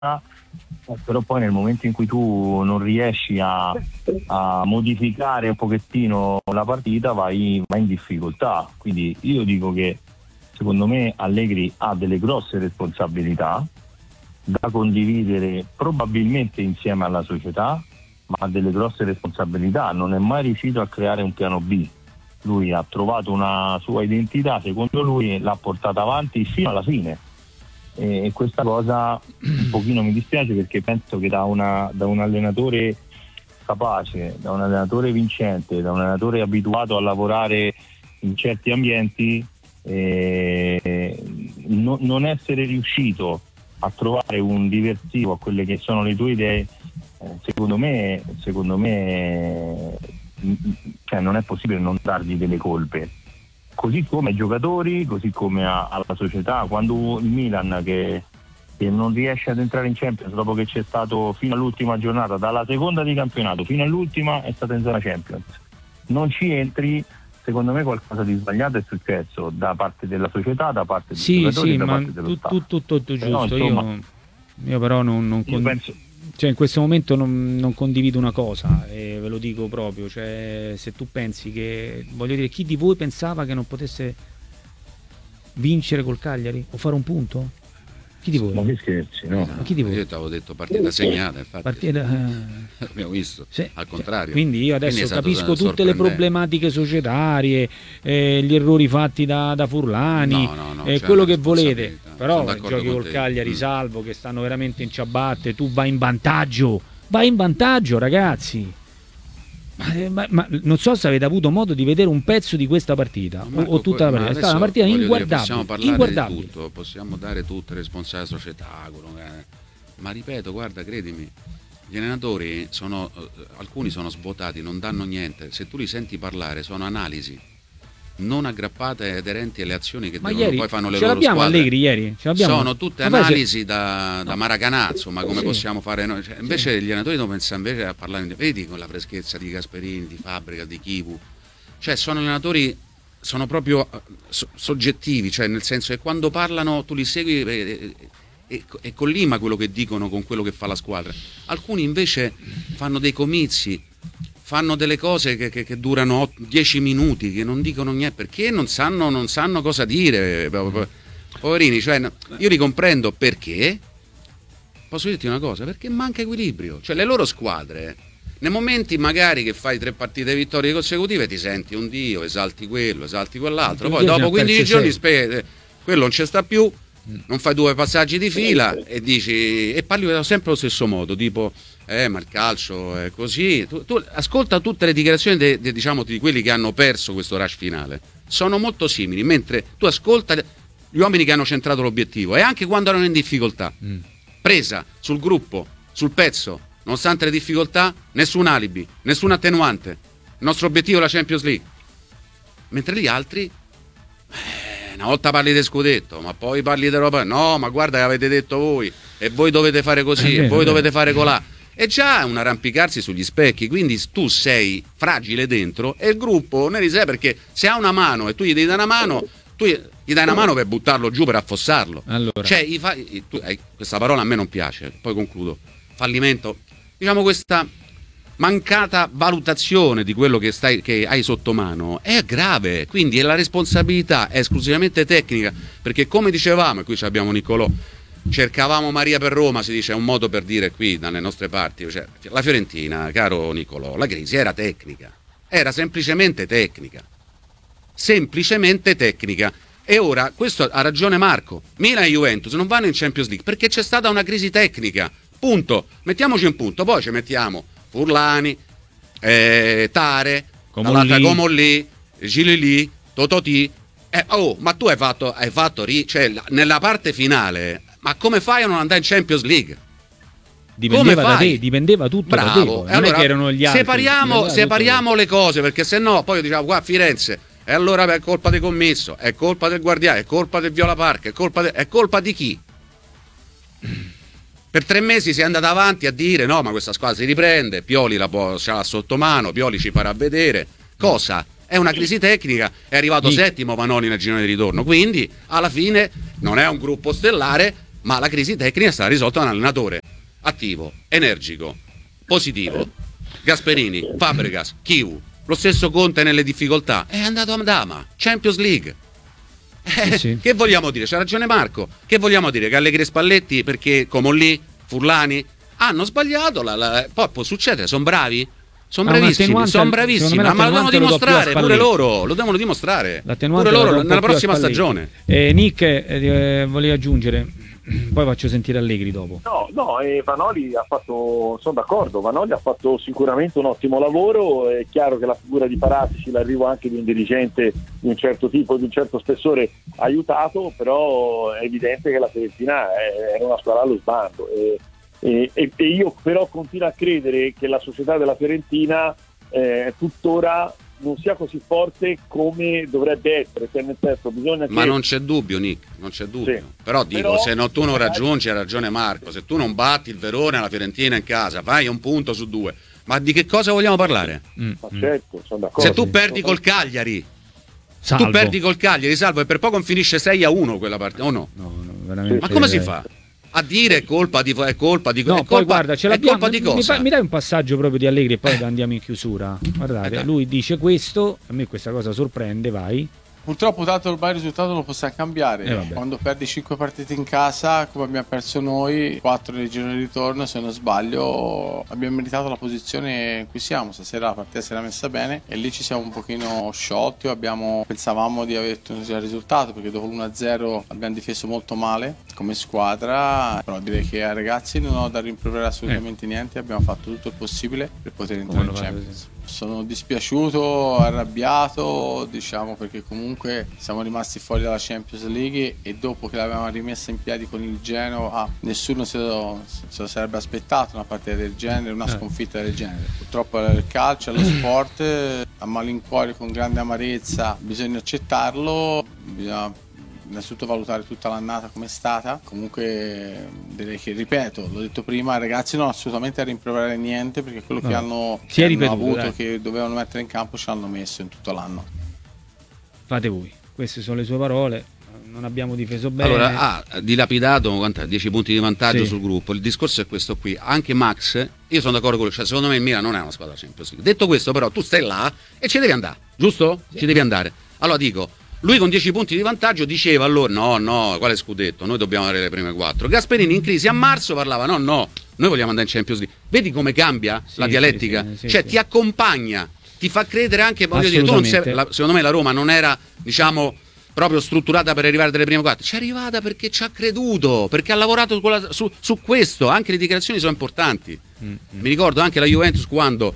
però poi nel momento in cui tu non riesci a modificare un pochettino la partita vai in difficoltà. Quindi io dico che secondo me Allegri ha delle grosse responsabilità da condividere probabilmente insieme alla società, ma ha delle grosse responsabilità, non è mai riuscito a creare un piano B. Lui ha trovato una sua identità, secondo lui l'ha portata avanti fino alla fine, e questa cosa un pochino mi dispiace, perché penso che da un allenatore capace, da un allenatore vincente, da un allenatore abituato a lavorare in certi ambienti, non essere riuscito a trovare un diversivo a quelle che sono le tue idee, secondo me cioè non è possibile non dargli delle colpe, così come ai giocatori, così come alla società. Quando il Milan che non riesce ad entrare in Champions dopo che c'è stato fino all'ultima giornata, dalla seconda di campionato fino all'ultima è stata in zona Champions, non ci entri, secondo me qualcosa di sbagliato è successo da parte della società, da parte dei giocatori, da parte dello Stato. Tutto giusto. No, insomma, io però non penso... cioè in questo momento non condivido una cosa, e ve lo dico proprio, cioè se tu pensi che, voglio dire, chi di voi pensava che non potesse vincere col Cagliari o fare un punto? Chi di voi? Ma che scherzi, no? Ma chi di voi? Io ti avevo detto partita segnata, infatti. Abbiamo visto, sì, al contrario. Quindi io adesso capisco tutte le problematiche societarie, gli errori fatti da Furlani, quello che volete, però giochi col Cagliari, Salvo, che stanno veramente in ciabatte, tu vai in vantaggio, ragazzi. Ma non so se avete avuto modo di vedere un pezzo di questa partita o tutta la partita. È stata una partita inguardabile. Possiamo dare tutte le responsabilità alla società, ma ripeto, guarda, credimi, gli allenatori alcuni sono svuotati, non danno niente. Se tu li senti parlare, sono analisi non aggrappate e aderenti alle azioni che poi fanno le loro squadre. Allegri ieri? Sono tutte analisi da Maracanã, insomma, come possiamo fare noi. Cioè, invece gli allenatori devono pensare invece a parlare, vedi, con la freschezza di Gasperini, di Fabbrica, di Chivu. Cioè sono allenatori, sono proprio soggettivi, cioè nel senso che quando parlano tu li segui e collima quello che dicono con quello che fa la squadra. Alcuni invece fanno dei comizi, fanno delle cose che durano 10 minuti, che non dicono niente, perché non sanno cosa dire, poverini. Cioè, io li comprendo, perché posso dirti una cosa, perché manca equilibrio. Cioè le loro squadre, nei momenti magari che fai 3 partite vittorie consecutive, ti senti un dio, esalti quello, esalti quell'altro, poi dopo 15 giorni quello non c'è sta più, non fai 2 passaggi di fila e dici, e parli sempre allo stesso modo, tipo ma il calcio è così. Tu ascolta tutte le dichiarazioni diciamo di quelli che hanno perso questo rush finale, sono molto simili, mentre tu ascolta gli uomini che hanno centrato l'obiettivo, e anche quando erano in difficoltà, presa sul gruppo, sul pezzo, nonostante le difficoltà, nessun alibi, nessun attenuante, il nostro obiettivo è la Champions League. Mentre gli altri, una volta parli di scudetto, ma poi parli di Europa, no, ma guarda che avete detto voi, e voi dovete fare così, e voi dovete fare colà. È già un arrampicarsi sugli specchi, quindi tu sei fragile dentro e il gruppo ne risente, perché se ha una mano e tu gli devi dare una mano, tu gli dai una mano per buttarlo giù, per affossarlo. Allora. Cioè, questa parola a me non piace, poi concludo. Fallimento, diciamo, questa mancata valutazione di quello che hai sotto mano è grave, quindi la responsabilità è esclusivamente tecnica, perché come dicevamo, e qui abbiamo Niccolò, cercavamo Maria per Roma, si dice, è un modo per dire qui dalle nostre parti, cioè, la Fiorentina, caro Niccolò, la crisi era tecnica, era semplicemente tecnica, e ora, questo ha ragione Marco, Milan e Juventus non vanno in Champions League perché c'è stata una crisi tecnica, punto, mettiamoci un punto, poi ci mettiamo Furlani, Tare, Comolli, Gilili, Tototi, ma tu hai fatto cioè, nella parte finale. Ma come fai a non andare in Champions League? Dipendeva da te, dipendeva tutto. Bravo. Da te. Non allora, è che erano gli altri. Separiamo le cose, perché sennò poi diciamo qua a Firenze, e allora è colpa del commesso, è colpa del guardiano, è colpa del Viola Park, è colpa di chi? Per 3 mesi si è andata avanti a dire no, ma questa squadra si riprende, Pioli ce l'ha sotto mano, Pioli ci farà vedere. Cosa? È una crisi tecnica, è arrivato settimo Vanoni nel girone di ritorno, quindi alla fine non è un gruppo stellare, ma la crisi tecnica è stata risolta da un allenatore attivo, energico, positivo. Gasperini, Fabregas, Chivu, lo stesso Conte nelle difficoltà, è andato a Dama, Champions League. Sì. Che vogliamo dire? C'ha ragione Marco. Che vogliamo dire? Che Allegri e Spalletti, perché Comolli, Furlani hanno sbagliato, poi può succedere, sono bravi? Sono bravissimi, ma lo devono dimostrare pure loro, lo devono dimostrare pure loro nella prossima stagione. Nick, volevi aggiungere? Poi faccio sentire Allegri dopo. No, Vanoli ha fatto, sono d'accordo, Vanoli ha fatto sicuramente un ottimo lavoro. È chiaro che la figura di Paratici, l'arrivo anche di un dirigente di un certo tipo, di un certo spessore, ha aiutato, però è evidente che la Fiorentina è una squadra allo sbando e io però continuo a credere che la società della Fiorentina tuttora non sia così forte come dovrebbe essere, cioè nel senso bisogna ma non c'è dubbio, Nick, non c'è dubbio. Sì. Però dico, se tu non raggiungi, ha ragione Marco, se tu non batti il Verona e la Fiorentina in casa, fai un punto su 2, ma di che cosa vogliamo parlare? Ma certo, sono d'accordo. Se tu perdi col Cagliari, Salvo. Tu perdi col Cagliari, Salvo, e per poco non finisce 6-1 quella partita, o no? No, veramente. Ma come si fa? A dire è colpa di no, poi guarda, ce l'abbiamo. Colpa di cosa? Mi dai un passaggio proprio di Allegri e poi andiamo in chiusura. Guardate, lui dice questo, a me questa cosa sorprende, vai. Purtroppo tanto ormai il risultato lo possiamo cambiare. Quando perdi 5 partite in casa, come abbiamo perso noi, 4 nei gironi di ritorno, se non sbaglio, abbiamo meritato la posizione in cui siamo. Stasera la partita si era messa bene e lì ci siamo un pochino sciolti, pensavamo di aver ottenuto il risultato, perché dopo l'1-0 abbiamo difeso molto male come squadra, però direi che ai ragazzi non ho da rimproverare assolutamente niente, abbiamo fatto tutto il possibile per poter entrare in Champions. Sono dispiaciuto, arrabbiato, diciamo, perché comunque siamo rimasti fuori dalla Champions League e dopo che l'avevamo rimessa in piedi con il Genoa nessuno se lo sarebbe aspettato una partita del genere, una sconfitta del genere. Purtroppo il calcio è lo sport, a malincuore, con grande amarezza, bisogna accettarlo, bisogna innanzitutto valutare tutta l'annata come è stata. Comunque direi che, ripeto, l'ho detto prima, i ragazzi non assolutamente a rimproverare niente, perché quello che hanno avuto, che dovevano mettere in campo, ci hanno messo in tutto l'anno. Fate voi, queste sono le sue parole. Non abbiamo difeso bene. Allora, ha dilapidato 10 punti di vantaggio sul gruppo. Il discorso è questo qui. Anche Max, io sono d'accordo con lui, cioè, secondo me il Milan non è una squadra Champions League. Detto questo, però, tu stai là e ci devi andare, giusto? Ci devi andare. Allora dico, lui con 10 punti di vantaggio diceva allora no, quale scudetto? Noi dobbiamo avere le prime 4. Gasperini in crisi a marzo parlava no, noi vogliamo andare in Champions League. Vedi come cambia la dialettica? Ti accompagna, ti fa credere anche, voglio dire, secondo me la Roma non era, diciamo, proprio strutturata per arrivare alle prime 4. Ci è arrivata perché ci ha creduto, perché ha lavorato su questo. Anche le dichiarazioni sono importanti. Mi ricordo anche la Juventus quando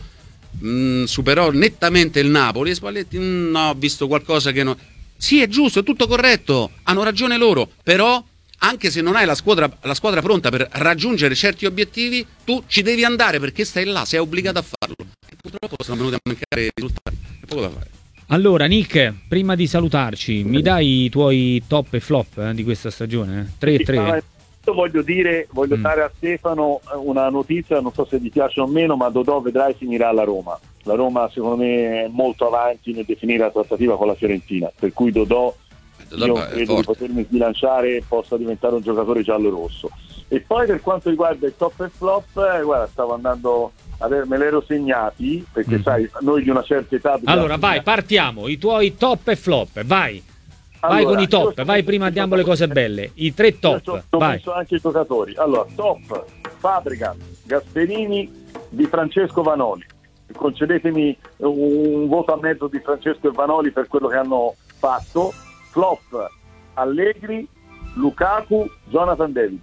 superò nettamente il Napoli e Spalletti ho visto qualcosa che non... Sì, è giusto, è tutto corretto, hanno ragione loro, però anche se non hai la squadra pronta per raggiungere certi obiettivi, tu ci devi andare perché stai là, sei obbligato a farlo. E purtroppo sono venuti a mancare i risultati, è poco da fare. Allora Nick, prima di salutarci, mi dai i tuoi top e flop di questa stagione? 3-3. Voglio dare a Stefano una notizia, non so se ti piace o meno, ma Dodò, vedrai, finirà alla Roma. La Roma secondo me è molto avanti nel definire la trattativa con la Fiorentina, per cui Dodò io credo di potermi sbilanciare e possa diventare un giocatore giallo-rosso. E poi per quanto riguarda il top e flop, guarda, stavo andando me l'ero segnati, perché sai, noi di una certa età... Allora vai, partiamo, i tuoi top e flop, vai con i top, vai, prima andiamo alle cose belle, i 3 top, ho messo anche i giocatori. Allora, top, Fabregas, Gasperini, Di Francesco, Vanoli. Concedetemi un voto a mezzo di Francesco e Vanoli per quello che hanno fatto. Flop, Allegri, Lukaku, Jonathan David.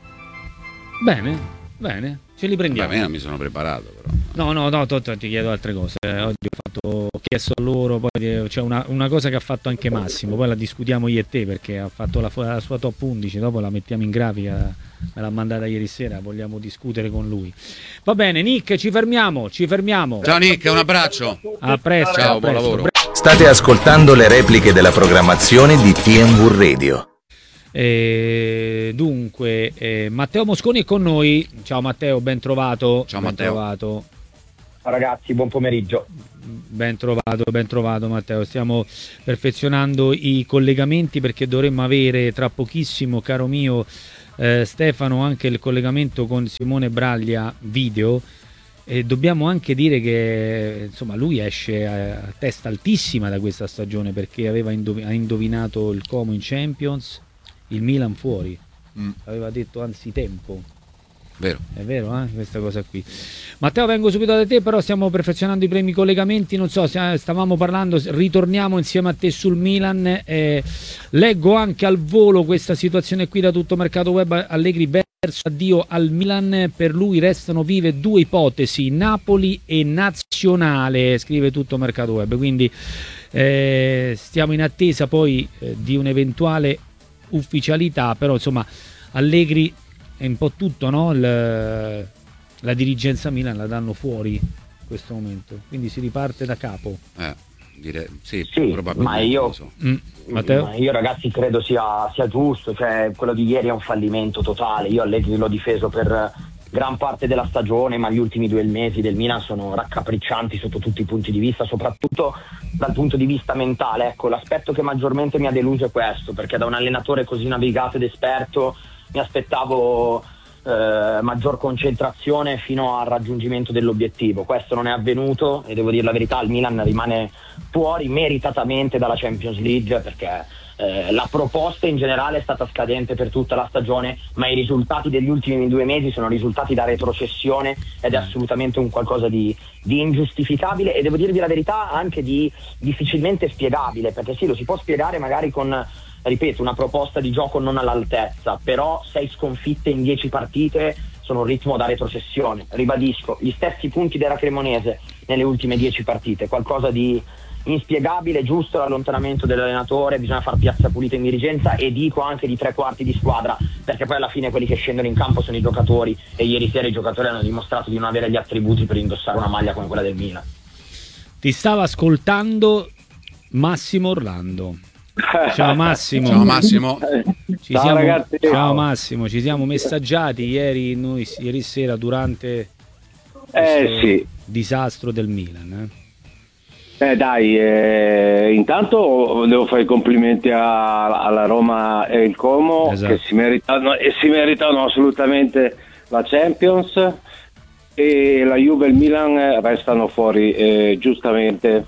Bene, ce li prendiamo. Beh, mi sono preparato però. No, ti chiedo altre cose. Oggi ho chiesto a loro, poi c'è una cosa che ha fatto anche Massimo, poi la discutiamo io e te, perché ha fatto la sua top 11, dopo la mettiamo in grafica, me l'ha mandata ieri sera, vogliamo discutere con lui. Va bene, Nick, ci fermiamo. Ciao Nick, un abbraccio. A presto. Ciao, buon lavoro. State ascoltando le repliche della programmazione di TNV Radio. Dunque, Matteo Mosconi è con noi. Ciao Matteo, ben trovato. Ciao Matteo. Ciao ragazzi, buon pomeriggio. Ben trovato Matteo. Stiamo perfezionando i collegamenti perché dovremmo avere tra pochissimo, caro mio, Stefano, anche il collegamento con Simone Braglia video. Dobbiamo anche dire che insomma lui esce a testa altissima da questa stagione, perché ha indovinato il Como in Champions, il Milan fuori, aveva detto anzitempo. Vero. È vero, questa cosa qui. Matteo, vengo subito da te, però stiamo perfezionando i primi collegamenti, non so, stavamo parlando, ritorniamo insieme a te sul Milan. Leggo anche al volo questa situazione qui da Tutto Mercato Web. Allegri verso addio al Milan, per lui restano vive due ipotesi, Napoli e Nazionale, scrive Tutto Mercato Web, quindi stiamo in attesa poi di un'eventuale ufficialità, però insomma Allegri è un po' tutto, no? La dirigenza Milan la danno fuori in questo momento, quindi si riparte da capo. Direi, sì, probabilmente. Ma io, Matteo? Ma io ragazzi credo sia giusto, cioè quello di ieri è un fallimento totale. Io Allegri l'ho difeso per gran parte della stagione, ma gli ultimi 2 mesi del Milan sono raccapriccianti sotto tutti i punti di vista, soprattutto dal punto di vista mentale. Ecco, l'aspetto che maggiormente mi ha deluso è questo, perché da un allenatore così navigato ed esperto mi aspettavo maggior concentrazione fino al raggiungimento dell'obiettivo. Questo non è avvenuto e devo dire la verità, il Milan rimane fuori meritatamente dalla Champions League, perché la proposta in generale è stata scadente per tutta la stagione, ma i risultati degli ultimi 2 mesi sono risultati da retrocessione ed è assolutamente un qualcosa di ingiustificabile e devo dirvi la verità anche di difficilmente spiegabile, perché sì, lo si può spiegare magari con, ripeto, una proposta di gioco non all'altezza, però 6 sconfitte in 10 partite sono un ritmo da retrocessione. Ribadisco, gli stessi punti della Cremonese nelle ultime 10 partite, qualcosa di inspiegabile. Giusto l'allontanamento dell'allenatore, bisogna far piazza pulita in dirigenza e dico anche di 3/4 di squadra, perché poi alla fine quelli che scendono in campo sono i giocatori e ieri sera i giocatori hanno dimostrato di non avere gli attributi per indossare una maglia come quella del Milan. Ti stava ascoltando Massimo Orlando. Ciao Massimo. Ciao Massimo. Ciao Massimo, ci siamo messaggiati ieri sera durante il disastro del Milan. Intanto devo fare i complimenti alla Roma e il Como, esatto, che si meritano assolutamente la Champions, e la Juve e il Milan restano fuori giustamente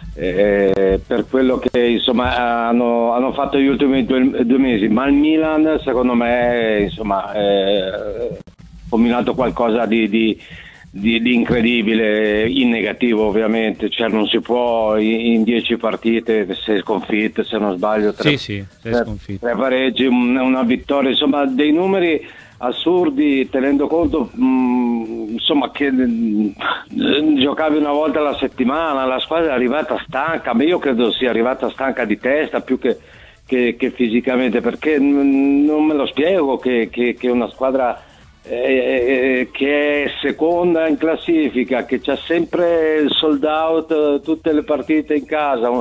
per quello che insomma hanno fatto gli ultimi due mesi, ma il Milan secondo me insomma ha combinato qualcosa di incredibile, in negativo ovviamente, cioè non si può in 10 partite, 6 sconfitte se non sbaglio, 3 pareggi, una vittoria, insomma dei numeri assurdi, tenendo conto insomma che giocavi una volta alla settimana, la squadra è arrivata stanca, ma io credo sia arrivata stanca di testa più che fisicamente, perché non me lo spiego che una squadra che è seconda in classifica, che c'ha sempre il sold out tutte le partite in casa,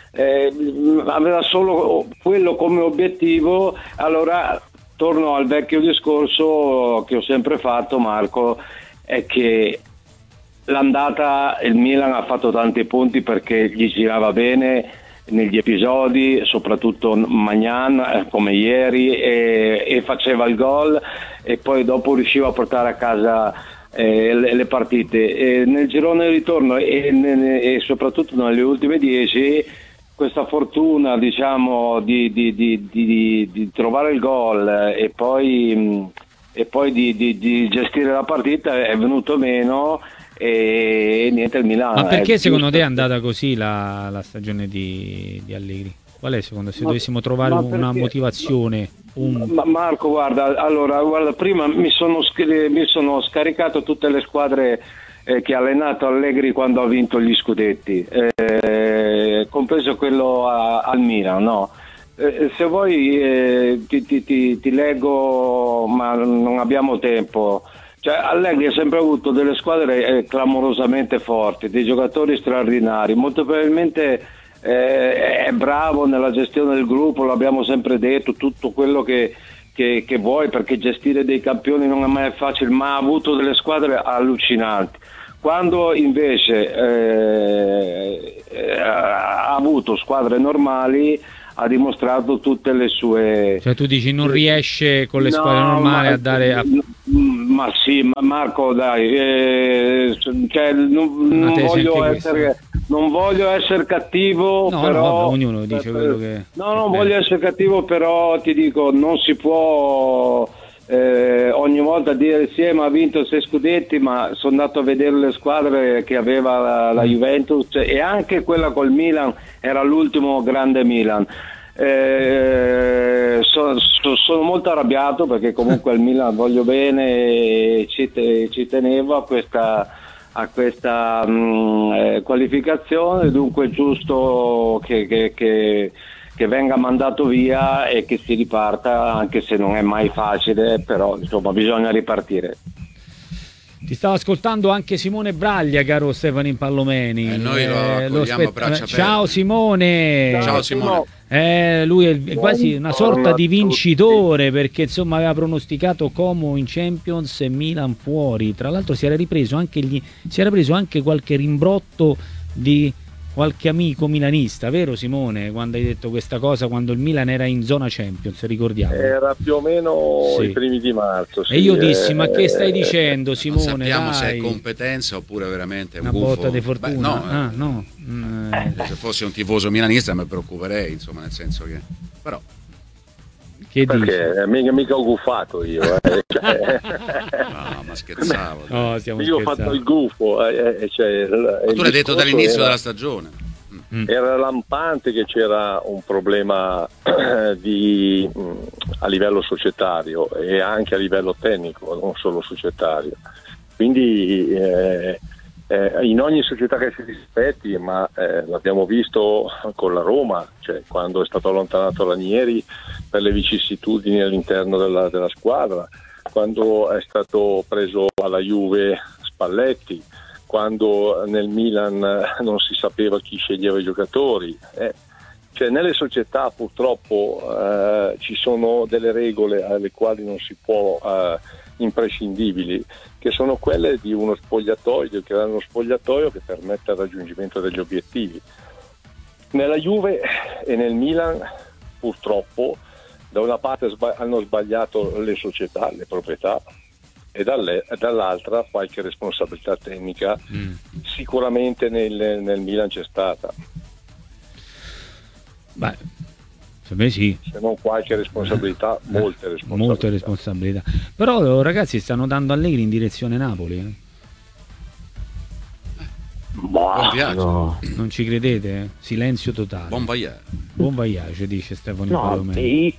aveva solo quello come obiettivo. Allora torno al vecchio discorso che ho sempre fatto, Marco, è che l'andata il Milan ha fatto tanti punti perché gli girava bene negli episodi, soprattutto Maignan come ieri, e faceva il gol e poi dopo riusciva a portare a casa le partite. E nel girone di ritorno e soprattutto nelle ultime 10 questa fortuna, diciamo, di trovare il gol e poi di gestire la partita è venuto meno. E niente, il Milano. Ma perché secondo te è andata così la stagione di Allegri? Qual è secondo te, se dovessimo trovare una motivazione? Marco, guarda, prima mi sono scaricato tutte le squadre che ha allenato Allegri quando ha vinto gli scudetti, compreso quello al Milan, no? Se vuoi ti leggo, ma non abbiamo tempo. Cioè, Allegri ha sempre avuto delle squadre clamorosamente forti, dei giocatori straordinari, molto probabilmente è bravo nella gestione del gruppo, l'abbiamo sempre detto, tutto quello che vuoi, perché gestire dei campioni non è mai facile, ma ha avuto delle squadre allucinanti. Quando invece ha avuto squadre normali ha dimostrato tutte le sue... Cioè tu dici non riesce con le squadre normali a dare... Ma sì, ma Marco dai, cioè, non voglio essere cattivo, però... ognuno dice quello che... non voglio essere cattivo, però ti dico, non si può... ogni volta dire sì, ma ha vinto 6 scudetti, ma sono andato a vedere le squadre che aveva la Juventus, e anche quella col Milan era l'ultimo grande Milan. Sono molto arrabbiato perché comunque al Milan voglio bene e ci tenevo a questa qualificazione, dunque è giusto che venga mandato via e che si riparta, anche se non è mai facile, però insomma bisogna ripartire. Ti stavo ascoltando anche Simone Braglia, caro Stefano Impallomeni. Noi lo accogliamo a braccia aperte. Ciao Simone. Ciao Simone. Lui è quasi una sorta di vincitore, perché insomma aveva pronosticato Como in Champions e Milan fuori. Tra l'altro si era preso anche qualche rimbrotto di qualche amico milanista, vero Simone? Quando hai detto questa cosa, quando il Milan era in zona Champions, ricordiamo. Era più o meno i primi di marzo. Sì. E io dissi, ma che stai dicendo Simone? Non sappiamo dai. se è competenza oppure veramente è un una gufo. botta di fortuna. No. Se fossi un tifoso milanista mi preoccuperei, insomma, nel senso che... Però... Che perché mica ho guffato io. No, ma scherzavo. Io ho fatto il gufo. Ma tu l'hai detto dall'inizio della stagione. Era lampante che c'era un problema a livello societario e anche a livello tecnico, non solo societario. Quindi in ogni società che si rispetti, ma l'abbiamo visto con la Roma, cioè quando è stato allontanato Ranieri per le vicissitudini all'interno della squadra, quando è stato preso alla Juve Spalletti, quando nel Milan non si sapeva chi sceglieva i giocatori. Cioè nelle società purtroppo ci sono delle regole alle quali non si può imprescindibili, che sono quelle di uno spogliatoio, che è uno spogliatoio che permette il raggiungimento degli obiettivi. Nella Juve e nel Milan purtroppo da una parte hanno sbagliato le società, le proprietà, e dall'altra qualche responsabilità tecnica sicuramente nel Milan c'è stata. Beh, per me sì. Se non qualche responsabilità, molte responsabilità. Però ragazzi stanno dando Allegri in direzione Napoli. No. Non ci credete? Silenzio totale. Buon voyage, dice Stefano Palomeni.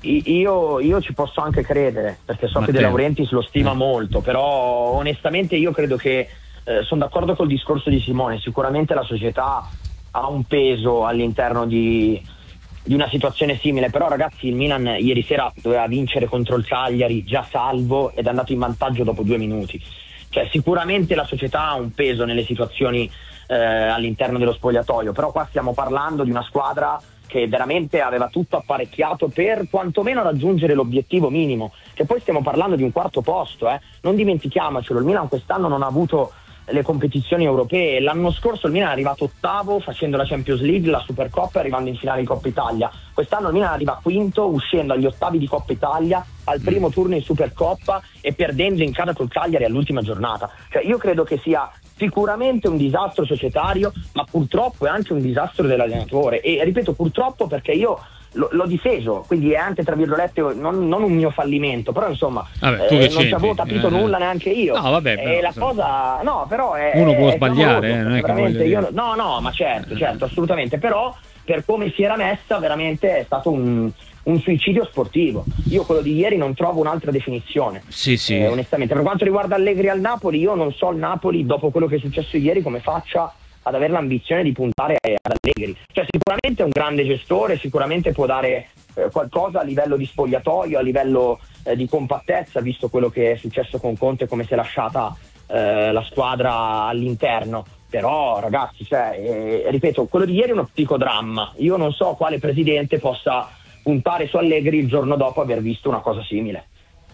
Io ci posso anche credere, perché so che De Laurentiis lo stima molto, però onestamente io credo che sono d'accordo col discorso di Simone. Sicuramente la società ha un peso all'interno di una situazione simile, però ragazzi il Milan ieri sera doveva vincere contro il Cagliari già salvo ed è andato in vantaggio dopo 2 minuti. Cioè sicuramente la società ha un peso nelle situazioni all'interno dello spogliatoio, però qua stiamo parlando di una squadra che veramente aveva tutto apparecchiato per quantomeno raggiungere l'obiettivo minimo, che poi stiamo parlando di un 4º posto, non dimentichiamocelo. Il Milan quest'anno non ha avuto le competizioni europee, l'anno scorso il Milan è arrivato 8º facendo la Champions League, la Supercoppa e arrivando in finale di Coppa Italia. Quest'anno il Milan arriva 5º uscendo agli 8th di Coppa Italia, al primo turno in Supercoppa e perdendo in casa col Cagliari all'ultima giornata. Cioè io credo che sia sicuramente un disastro societario, ma purtroppo è anche un disastro dell'allenatore, e ripeto purtroppo perché io l'ho difeso, quindi è anche tra virgolette non un mio fallimento, però insomma non ci avevo capito nulla neanche io. No, vabbè, però, la cosa però è uno può sbagliare, non è veramente che no, ma certo, assolutamente, però per come si era messa veramente è stato un suicidio sportivo. Io quello di ieri non trovo un'altra definizione. Sì. Onestamente, per quanto riguarda Allegri al Napoli, io non so il Napoli dopo quello che è successo ieri come faccia ad avere l'ambizione di puntare ad Allegri. Cioè sicuramente è un grande gestore, sicuramente può dare qualcosa a livello di spogliatoio, a livello di compattezza, visto quello che è successo con Conte, come si è lasciata la squadra all'interno. Però ragazzi, ripeto, quello di ieri è uno psicodramma. Io non so quale presidente possa puntare su Allegri il giorno dopo aver visto una cosa simile.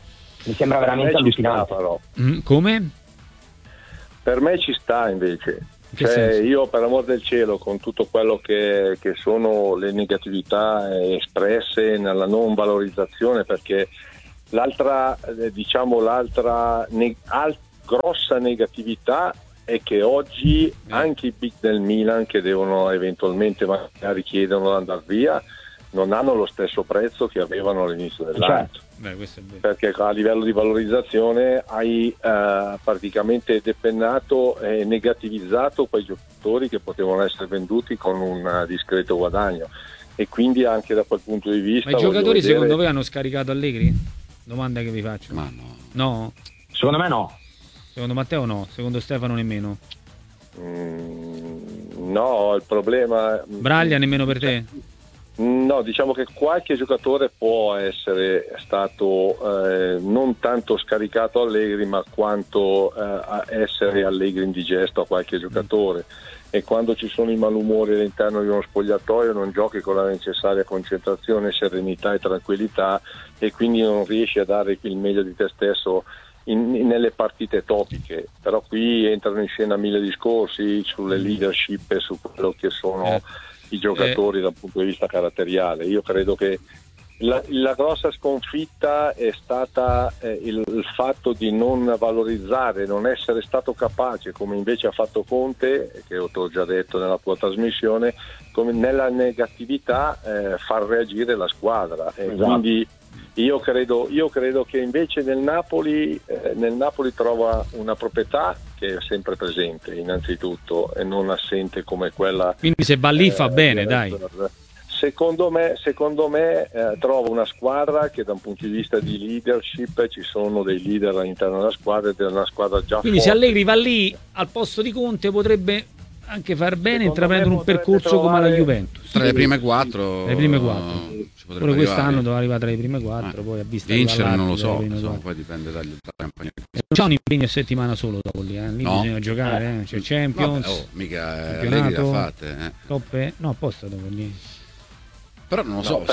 Mi sembra veramente allucinante. Come? Per me ci sta invece, Cioè, io per amor del cielo, con tutto quello che sono le negatività espresse nella non valorizzazione, perché l'altra grossa negatività è che oggi anche i big del Milan, che devono eventualmente magari chiedono di andare via, non hanno lo stesso prezzo che avevano all'inizio dell'anno. Questo è vero. Perché a livello di valorizzazione hai praticamente depennato e negativizzato quei giocatori che potevano essere venduti con un discreto guadagno, e quindi anche da quel punto di vista... Ma i giocatori secondo voi hanno scaricato Allegri? Domanda che vi faccio. Ma no? Secondo me no. Secondo Matteo no, secondo Stefano nemmeno. No, il problema... Braglia nemmeno per te? No, diciamo che qualche giocatore può essere stato non tanto scaricato Allegri, ma quanto essere Allegri indigesto a qualche giocatore, e quando ci sono i malumori all'interno di uno spogliatoio non giochi con la necessaria concentrazione, serenità e tranquillità, e quindi non riesci a dare il meglio di te stesso nelle partite topiche. Però qui entrano in scena mille discorsi sulle leadership e su quello che sono i giocatori dal punto di vista caratteriale. Io credo che la grossa sconfitta è stata il fatto di non valorizzare, non essere stato capace, come invece ha fatto Conte, che ho già detto nella tua trasmissione, come nella negatività far reagire la squadra. E quindi io credo che invece nel Napoli trova una proprietà che è sempre presente innanzitutto e non assente come quella. Quindi se va lì fa bene, dai. Secondo me trova una squadra che da un punto di vista di leadership ci sono dei leader all'interno della squadra, ed è una squadra già quindi forte. Se Allegri va lì al posto di Conte potrebbe anche far bene intraprendere un percorso come la Juventus. Tra le prime 4. Pure quest'anno doveva arrivare tra le prime 4, poi ha visto vincere non lo so, poi dipende dalla campagna. Non c'è un impegno a settimana solo dopo lì, lì bisogna giocare, c'è Champions, mica Allegri l'ha fatte. Toppe, no, apposta dopo lì. Però non lo so,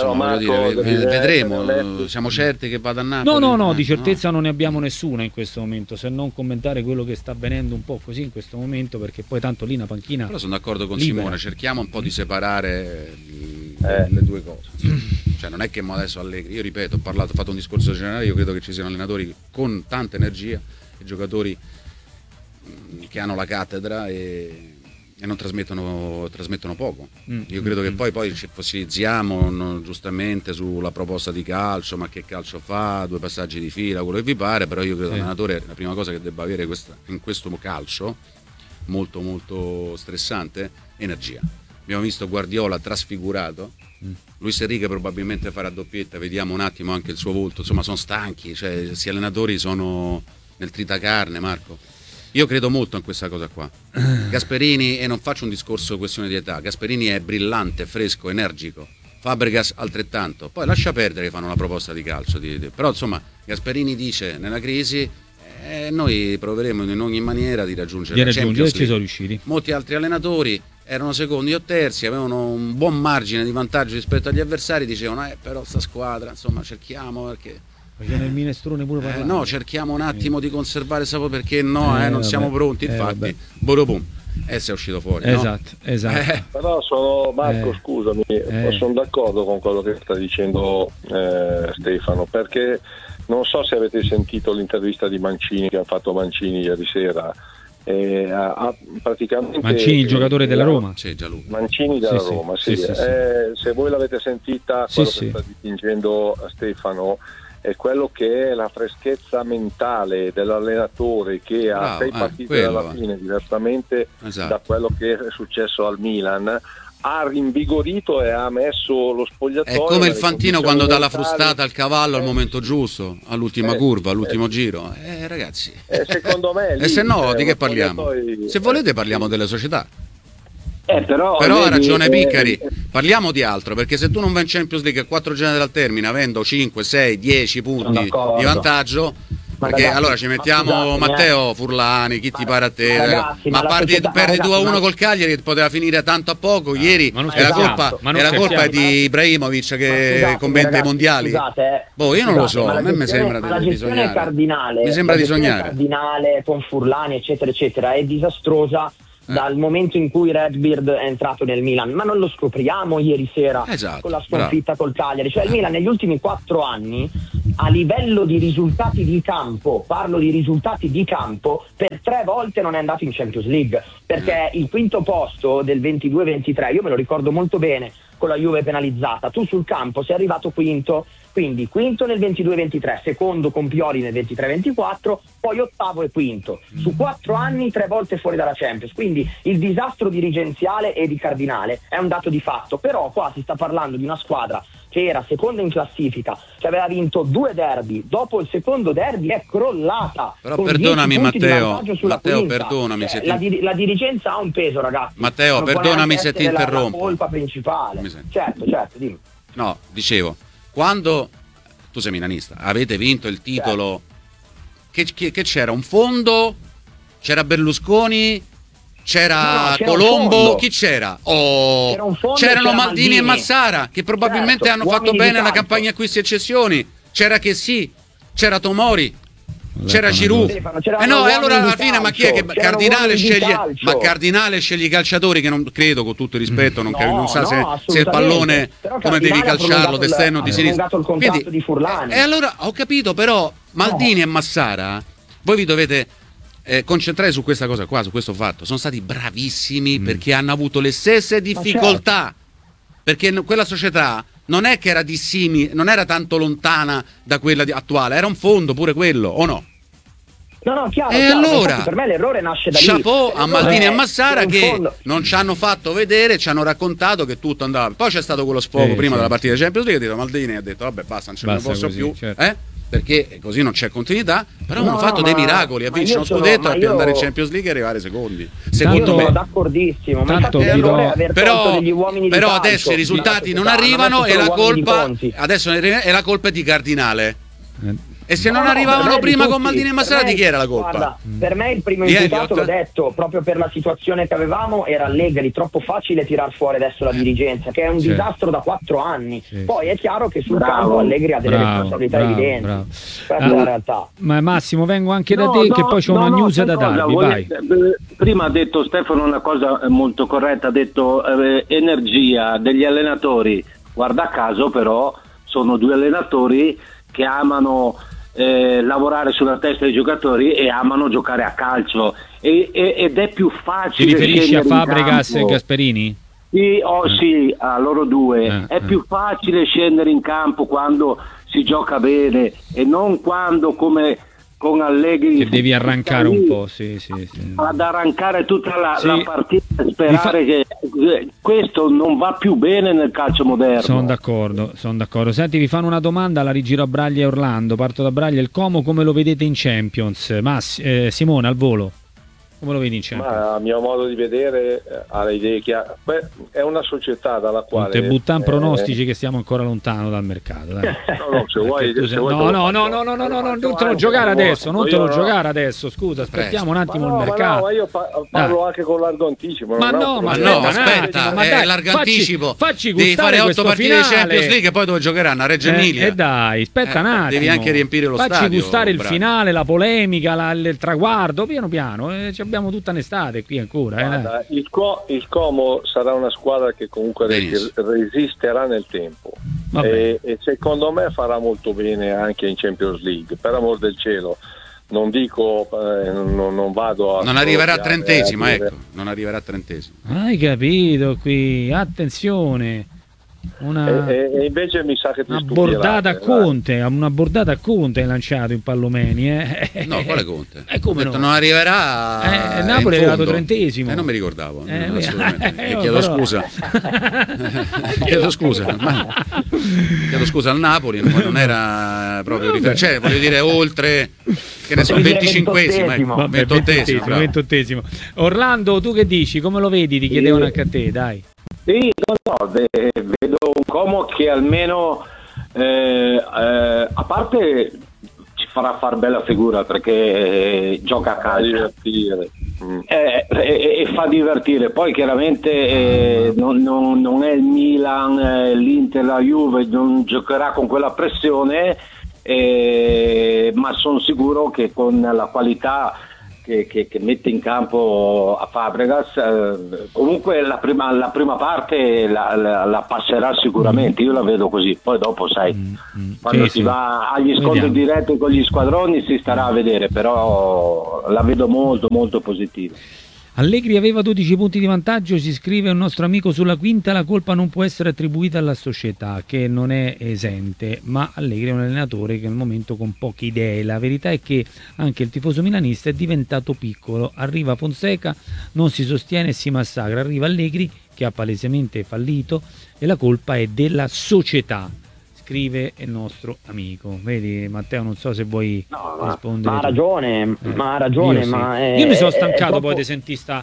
vedremo, siamo certi che vada a Napoli? No, di certezza non ne abbiamo nessuna in questo momento, se non commentare quello che sta avvenendo un po' così in questo momento, perché poi tanto lì una panchina. Però sono d'accordo con Simone, cerchiamo un po' di separare le due cose. Cioè non è che adesso Allegri, io ripeto, ho fatto un discorso generale, io credo che ci siano allenatori con tanta energia e giocatori che hanno la cattedra e non trasmettono poco. Io credo che poi ci fossilizziamo giustamente sulla proposta di calcio, ma che calcio fa, 2 passaggi di fila, quello che vi pare, però io credo che l'allenatore la prima cosa che debba avere in questo calcio molto molto stressante, energia. Abbiamo visto Guardiola trasfigurato, Luis Enrique probabilmente farà doppietta, vediamo un attimo anche il suo volto, insomma sono stanchi, cioè questi allenatori sono nel tritacarne, Marco. Io credo molto in questa cosa qua. Gasperini, e non faccio un discorso questione di età, Gasperini è brillante, fresco, energico, Fabregas altrettanto, poi lascia perdere che fanno una proposta di calcio, però insomma Gasperini dice nella crisi noi proveremo in ogni maniera di raggiungere la Champions League. Ci sono riusciti. Molti altri allenatori erano secondi o terzi, avevano un buon margine di vantaggio rispetto agli avversari, dicevano però sta squadra insomma cerchiamo, perché nel minestrone pure parlare. No, cerchiamo un attimo di conservare sapere, perché non siamo pronti, infatti Boropum si è uscito fuori, esatto. Però Marco, scusami, sono d'accordo con quello che sta dicendo Stefano, perché non so se avete sentito l'intervista di Mancini che ha fatto Mancini ieri sera. Praticamente Mancini, il giocatore della Roma. Mancini della Roma, sì. Se voi l'avete sentita, quello che sta dipingendo Stefano è quello che è la freschezza mentale dell'allenatore che ha 6 partite dalla fine, diversamente da quello che è successo al Milan, ha rinvigorito e ha messo lo spogliatoio. È come il Fantino quando dà la frustata al cavallo al momento giusto, all'ultima curva, all'ultimo giro. Ragazzi, secondo me e se no di che parliamo? Se volete parliamo delle società. Però ha ragione Piccari, parliamo di altro, perché se tu non vai in Champions League a 4 giornati dal termine avendo 5, 6, 10 punti di vantaggio, perché allora ci mettiamo Matteo Furlani, chi ti pare a te, ma perdi 2-1 col Cagliari che poteva finire tanto a poco ieri, è la colpa di Ibrahimovic che con 20 mondiali. Io non lo so, a me mi sembra di sognare. Mi sembra di sognare. Cardinale con Furlani eccetera eccetera è disastrosa dal momento in cui Redbeard è entrato nel Milan, ma non lo scopriamo ieri sera con la sconfitta col Cagliari. Cioè il Milan negli ultimi 4 anni, a livello di risultati di campo, parlo di risultati di campo, per 3 volte non è andato in Champions League, perché il quinto posto del 22-23, io me lo ricordo molto bene, con la Juve penalizzata, tu sul campo sei arrivato quinto, quindi quinto nel 22-23, secondo con Pioli nel 23-24, poi ottavo e quinto. Su 4 anni 3 volte fuori dalla Champions, quindi il disastro dirigenziale e di Cardinale è un dato di fatto, però qua si sta parlando di una squadra che era seconda in classifica, che aveva vinto 2 derby, dopo il secondo derby è crollata. Però perdonami Matteo, perdonami se la dirigenza ha un peso, ragazzi. Matteo, perdonami se ti interrompo. La colpa principale. Certo, dimmi. No, dicevo, quando tu sei milanista, avete vinto il titolo, che c'era un fondo, c'era Berlusconi, c'era Colombo, chi c'era? C'erano Maldini e Massara, che probabilmente hanno fatto bene la campagna acquisti e cessioni, c'era Chessy, c'era Tomori, c'era Giroud. E allora alla fine, ma chi è che Cardinale sceglie? Ma Cardinale sceglie i calciatori che non credo, con tutto il rispetto, non sa se il pallone come devi calciarlo, d'esterno o di sinistra. Quindi, e allora ho capito, però Maldini e Massara, voi vi dovete concentrare su questa cosa qua, su questo fatto. Sono stati bravissimi perché hanno avuto le stesse difficoltà, perché quella società non è che era dissimile, non era tanto lontana da quella attuale, era un fondo pure quello, o no? No, chiaro. E allora, per me l'errore nasce da lì. Chapeau a Maldini e a Massara che non ci hanno fatto vedere, ci hanno raccontato che tutto andava. Poi c'è stato quello sfogo prima della partita di Champions League, Maldini ha detto vabbè basta, non ce ne posso più, certo. Perché così non c'è continuità, però hanno fatto dei miracoli, a vincere uno scudetto e andare in Champions League e arrivare secondi. Secondo me sono d'accordissimo, però adesso i risultati non arrivano e la colpa adesso è la colpa di Cardinale. E se non arrivavano prima con Maldini e Massara, di chi era la colpa? Guarda, per me il primo imputato, l'ho detto, proprio per la situazione che avevamo, era Allegri. Troppo facile tirar fuori adesso la dirigenza, che è un disastro da 4 anni. Poi è chiaro che sul campo Allegri ha delle responsabilità evidenti. Questa è la realtà. Ma Massimo, vengo anche da te, che poi c'è una news da darvi. Vai. Prima ha detto Stefano una cosa molto corretta, ha detto energia degli allenatori. Guarda caso però sono 2 allenatori che amano lavorare sulla testa dei giocatori e amano giocare a calcio ed è più facile. Ti riferisci a Fabregas e Gasperini? Sì, sì, a loro 2 è più facile scendere in campo quando si gioca bene e non quando come con Allegri che devi arrancare un po', sì. ad arrancare tutta la partita e sperare che questo non va più bene nel calcio moderno. Sono d'accordo. Senti, vi fanno una domanda, la rigiro a Braglia e Orlando. Parto da Braglia. Il Como come lo vedete in Champions? Simone, al volo, come lo vedi in Champions? Ma a mio modo di vedere ha le idee chiare. È una società dalla quale te buttano pronostici che stiamo ancora lontano dal mercato, dai. Se vuoi, non te lo giocare adesso, scusa, aspettiamo un attimo il mercato. Ma io parlo anche con largo anticipo. Aspetta, largo anticipo. Facci devi fare 8 partite finale. di Champions League e poi dove giocheranno a Reggio Emilia. Dai, aspetta un attimo. Devi anche riempire lo stadio. Facci gustare il finale, la polemica, il traguardo, piano. Abbiamo tutta un'estate qui ancora. Guarda, il Como sarà una squadra che comunque resisterà nel tempo e secondo me farà molto bene anche in Champions League, per amor del cielo. Non dico, non vado a... Non arriverà a 30esimo, ecco, non arriverà a 30esimo. Hai capito qui, attenzione. E invece mi sa che ti una bordata a Conte hai lanciato in Pallomeni, No, quale Conte? Come no? Non arriverà. Napoli è arrivato 30esimo. Non mi ricordavo. Assolutamente. Chiedo scusa. Chiedo scusa al Napoli, non era proprio cioè, voglio dire, oltre che ne so, 25esimo, 28esimo. Orlando, tu che dici? Come lo vedi? Ti chiedevano anche a te, dai. Sì, vedo un Como che almeno a parte ci farà far bella figura perché gioca a calcio e fa divertire. Poi chiaramente non è il Milan, l'Inter, la Juve, non giocherà con quella pressione, ma sono sicuro che con la qualità che mette in campo a Fabregas, comunque la prima parte la passerà sicuramente, io la vedo così, poi dopo sai, quando si va agli scontri diretti con gli squadroni si starà a vedere, però la vedo molto molto positiva. Allegri aveva 12 punti di vantaggio, si scrive un nostro amico sulla quinta, la colpa non può essere attribuita alla società che non è esente, ma Allegri è un allenatore che al momento con poche idee. La verità è che anche il tifoso milanista è diventato piccolo, arriva Fonseca, non si sostiene e si massacra, arriva Allegri che ha palesemente fallito e la colpa è della società. Scrive il nostro amico. Vedi Matteo, non so se vuoi rispondere. Ma ha ragione, io mi sono stancato poi di sentire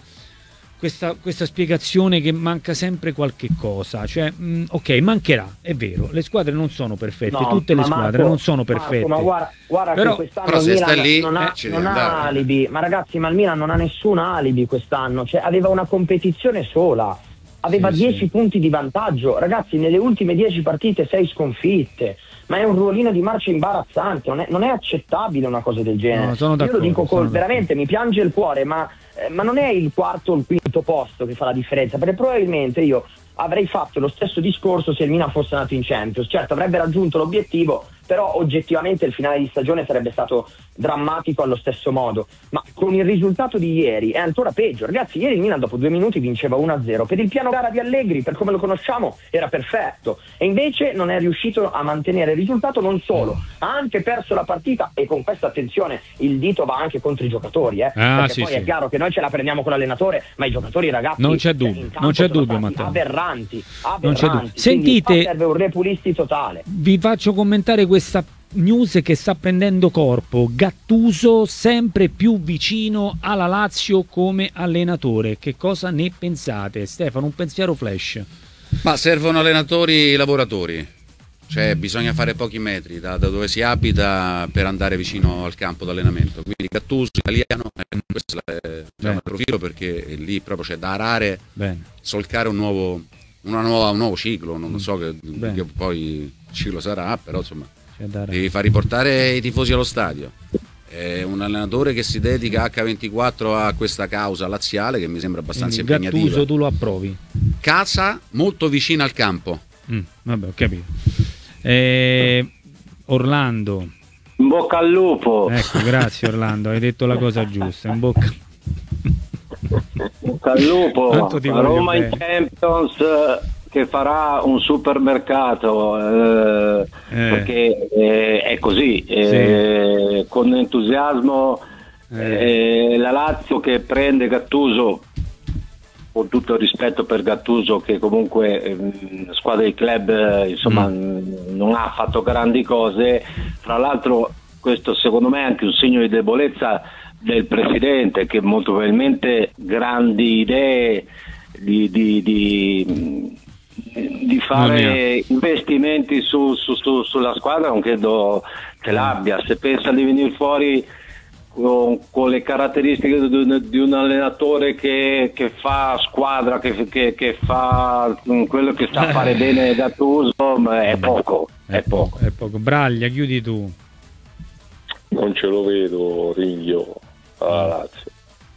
questa spiegazione che manca sempre qualche cosa, cioè ok, mancherà, è vero, le squadre non sono perfette, tutte le squadre non sono perfette, ma guarda però che quest'anno il Milan non ha alibi, ma ragazzi, ma il Milan non ha nessun alibi quest'anno, cioè aveva una competizione sola, aveva 10 punti di vantaggio, ragazzi, nelle ultime 10 partite 6 sconfitte, ma è un ruolino di marcia imbarazzante, non è accettabile una cosa del genere. Io lo dico veramente, mi piange il cuore, ma non è il quarto o il quinto posto che fa la differenza, perché probabilmente io avrei fatto lo stesso discorso se il Milan fosse andato in Champions. Certo, avrebbe raggiunto l'obiettivo, però oggettivamente il finale di stagione sarebbe stato drammatico allo stesso modo, ma con il risultato di ieri è ancora peggio. Ragazzi, ieri il Milan dopo 2 minuti vinceva 1-0, per il piano gara di Allegri, per come lo conosciamo, era perfetto, e invece non è riuscito a mantenere il risultato. Non solo, ha anche perso la partita, e con questa attenzione il dito va anche contro i giocatori, perché poi è chiaro che noi ce la prendiamo con l'allenatore, ma i giocatori, ragazzi, non c'è dubbio Matteo, aberranti. Non c'è dubbio. Sentite, serve un repulisti totale. Vi faccio commentare questa news che sta prendendo corpo. Gattuso sempre più vicino alla Lazio come allenatore. Che cosa ne pensate? Stefano, un pensiero flash. Ma servono allenatori lavoratori, cioè bisogna fare pochi metri da dove si abita per andare vicino al campo d'allenamento, quindi Gattuso italiano, questo è un profilo, perché lì proprio c'è da arare, solcare un nuovo ciclo, non so che poi ciclo sarà, però insomma devi far riportare i tifosi allo stadio. È un allenatore che si dedica H24 a questa causa laziale che mi sembra abbastanza impegnativa. Gattuso tu lo approvi? Casa molto vicina al campo. Vabbè, ho capito. Orlando, in bocca al lupo. Ecco, grazie Orlando, hai detto la cosa giusta. In bocca al lupo. Roma in Champions, che farà un supermercato, perché è così, con entusiasmo, la Lazio che prende Gattuso, con tutto il rispetto per Gattuso, che comunque squadra del club insomma non ha fatto grandi cose. Fra l'altro questo secondo me è anche un segno di debolezza del presidente, che molto probabilmente grandi idee di fare investimenti sulla squadra non credo che l'abbia. Se pensa di venire fuori con le caratteristiche di un allenatore che fa squadra, che fa quello che sa fare bene Gattuso, è poco. Braglia, chiudi tu. Non ce lo vedo Ringhio alla Lazio,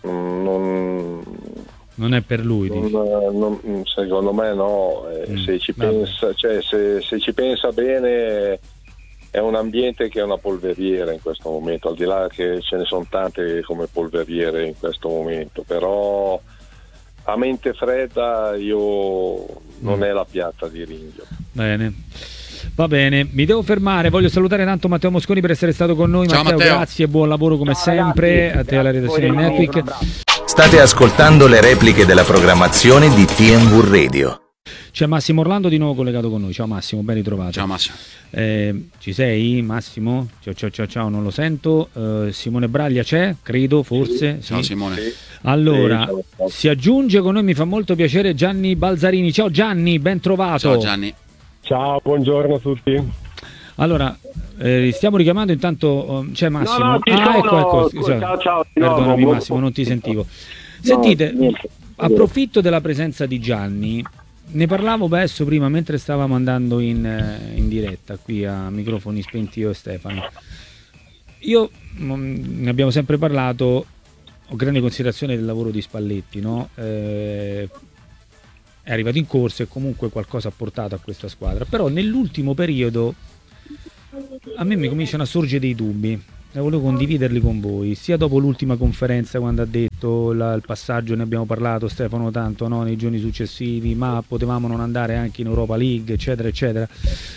non è per lui, secondo me no, se ci pensa, cioè se ci pensa bene, è un ambiente che è una polveriera in questo momento, al di là che ce ne sono tante come polveriere in questo momento, però a mente fredda non è la piazza di Ringhio. Bene. Va bene, mi devo fermare, voglio salutare tanto Matteo Mosconi per essere stato con noi. Ciao, Matteo, grazie e buon lavoro come sempre, ragazzi. A te alla redazione di Netweek. State ascoltando le repliche della programmazione di TMV Radio. C'è Massimo Orlando di nuovo collegato con noi. Ciao Massimo, ben ritrovato. Ciao Massimo. Ci sei Massimo? Ciao, non lo sento. Simone Braglia c'è? Credo, forse. Ciao Simone. Sì. Allora, si aggiunge con noi, mi fa molto piacere, Gianni Balzarini. Ciao Gianni, ben trovato. Ciao Gianni. Ciao, buongiorno a tutti. Allora, stiamo richiamando intanto, c'è Massimo. No, ecco. Ciao. Perdonami Massimo, non ti sentivo. Sentite, approfitto della presenza di Gianni. Ne parlavo adesso prima mentre stavamo andando in diretta qui a microfoni spenti io e Stefano. Ne abbiamo sempre parlato. ho grande considerazione del lavoro di Spalletti, no? È arrivato in corsa e comunque qualcosa ha portato a questa squadra, però nell'ultimo periodo a me mi cominciano a sorgere dei dubbi e volevo condividerli con voi, sia dopo l'ultima conferenza quando ha detto il passaggio, ne abbiamo parlato Stefano tanto, no? Nei giorni successivi, ma potevamo non andare anche in Europa League, eccetera eccetera.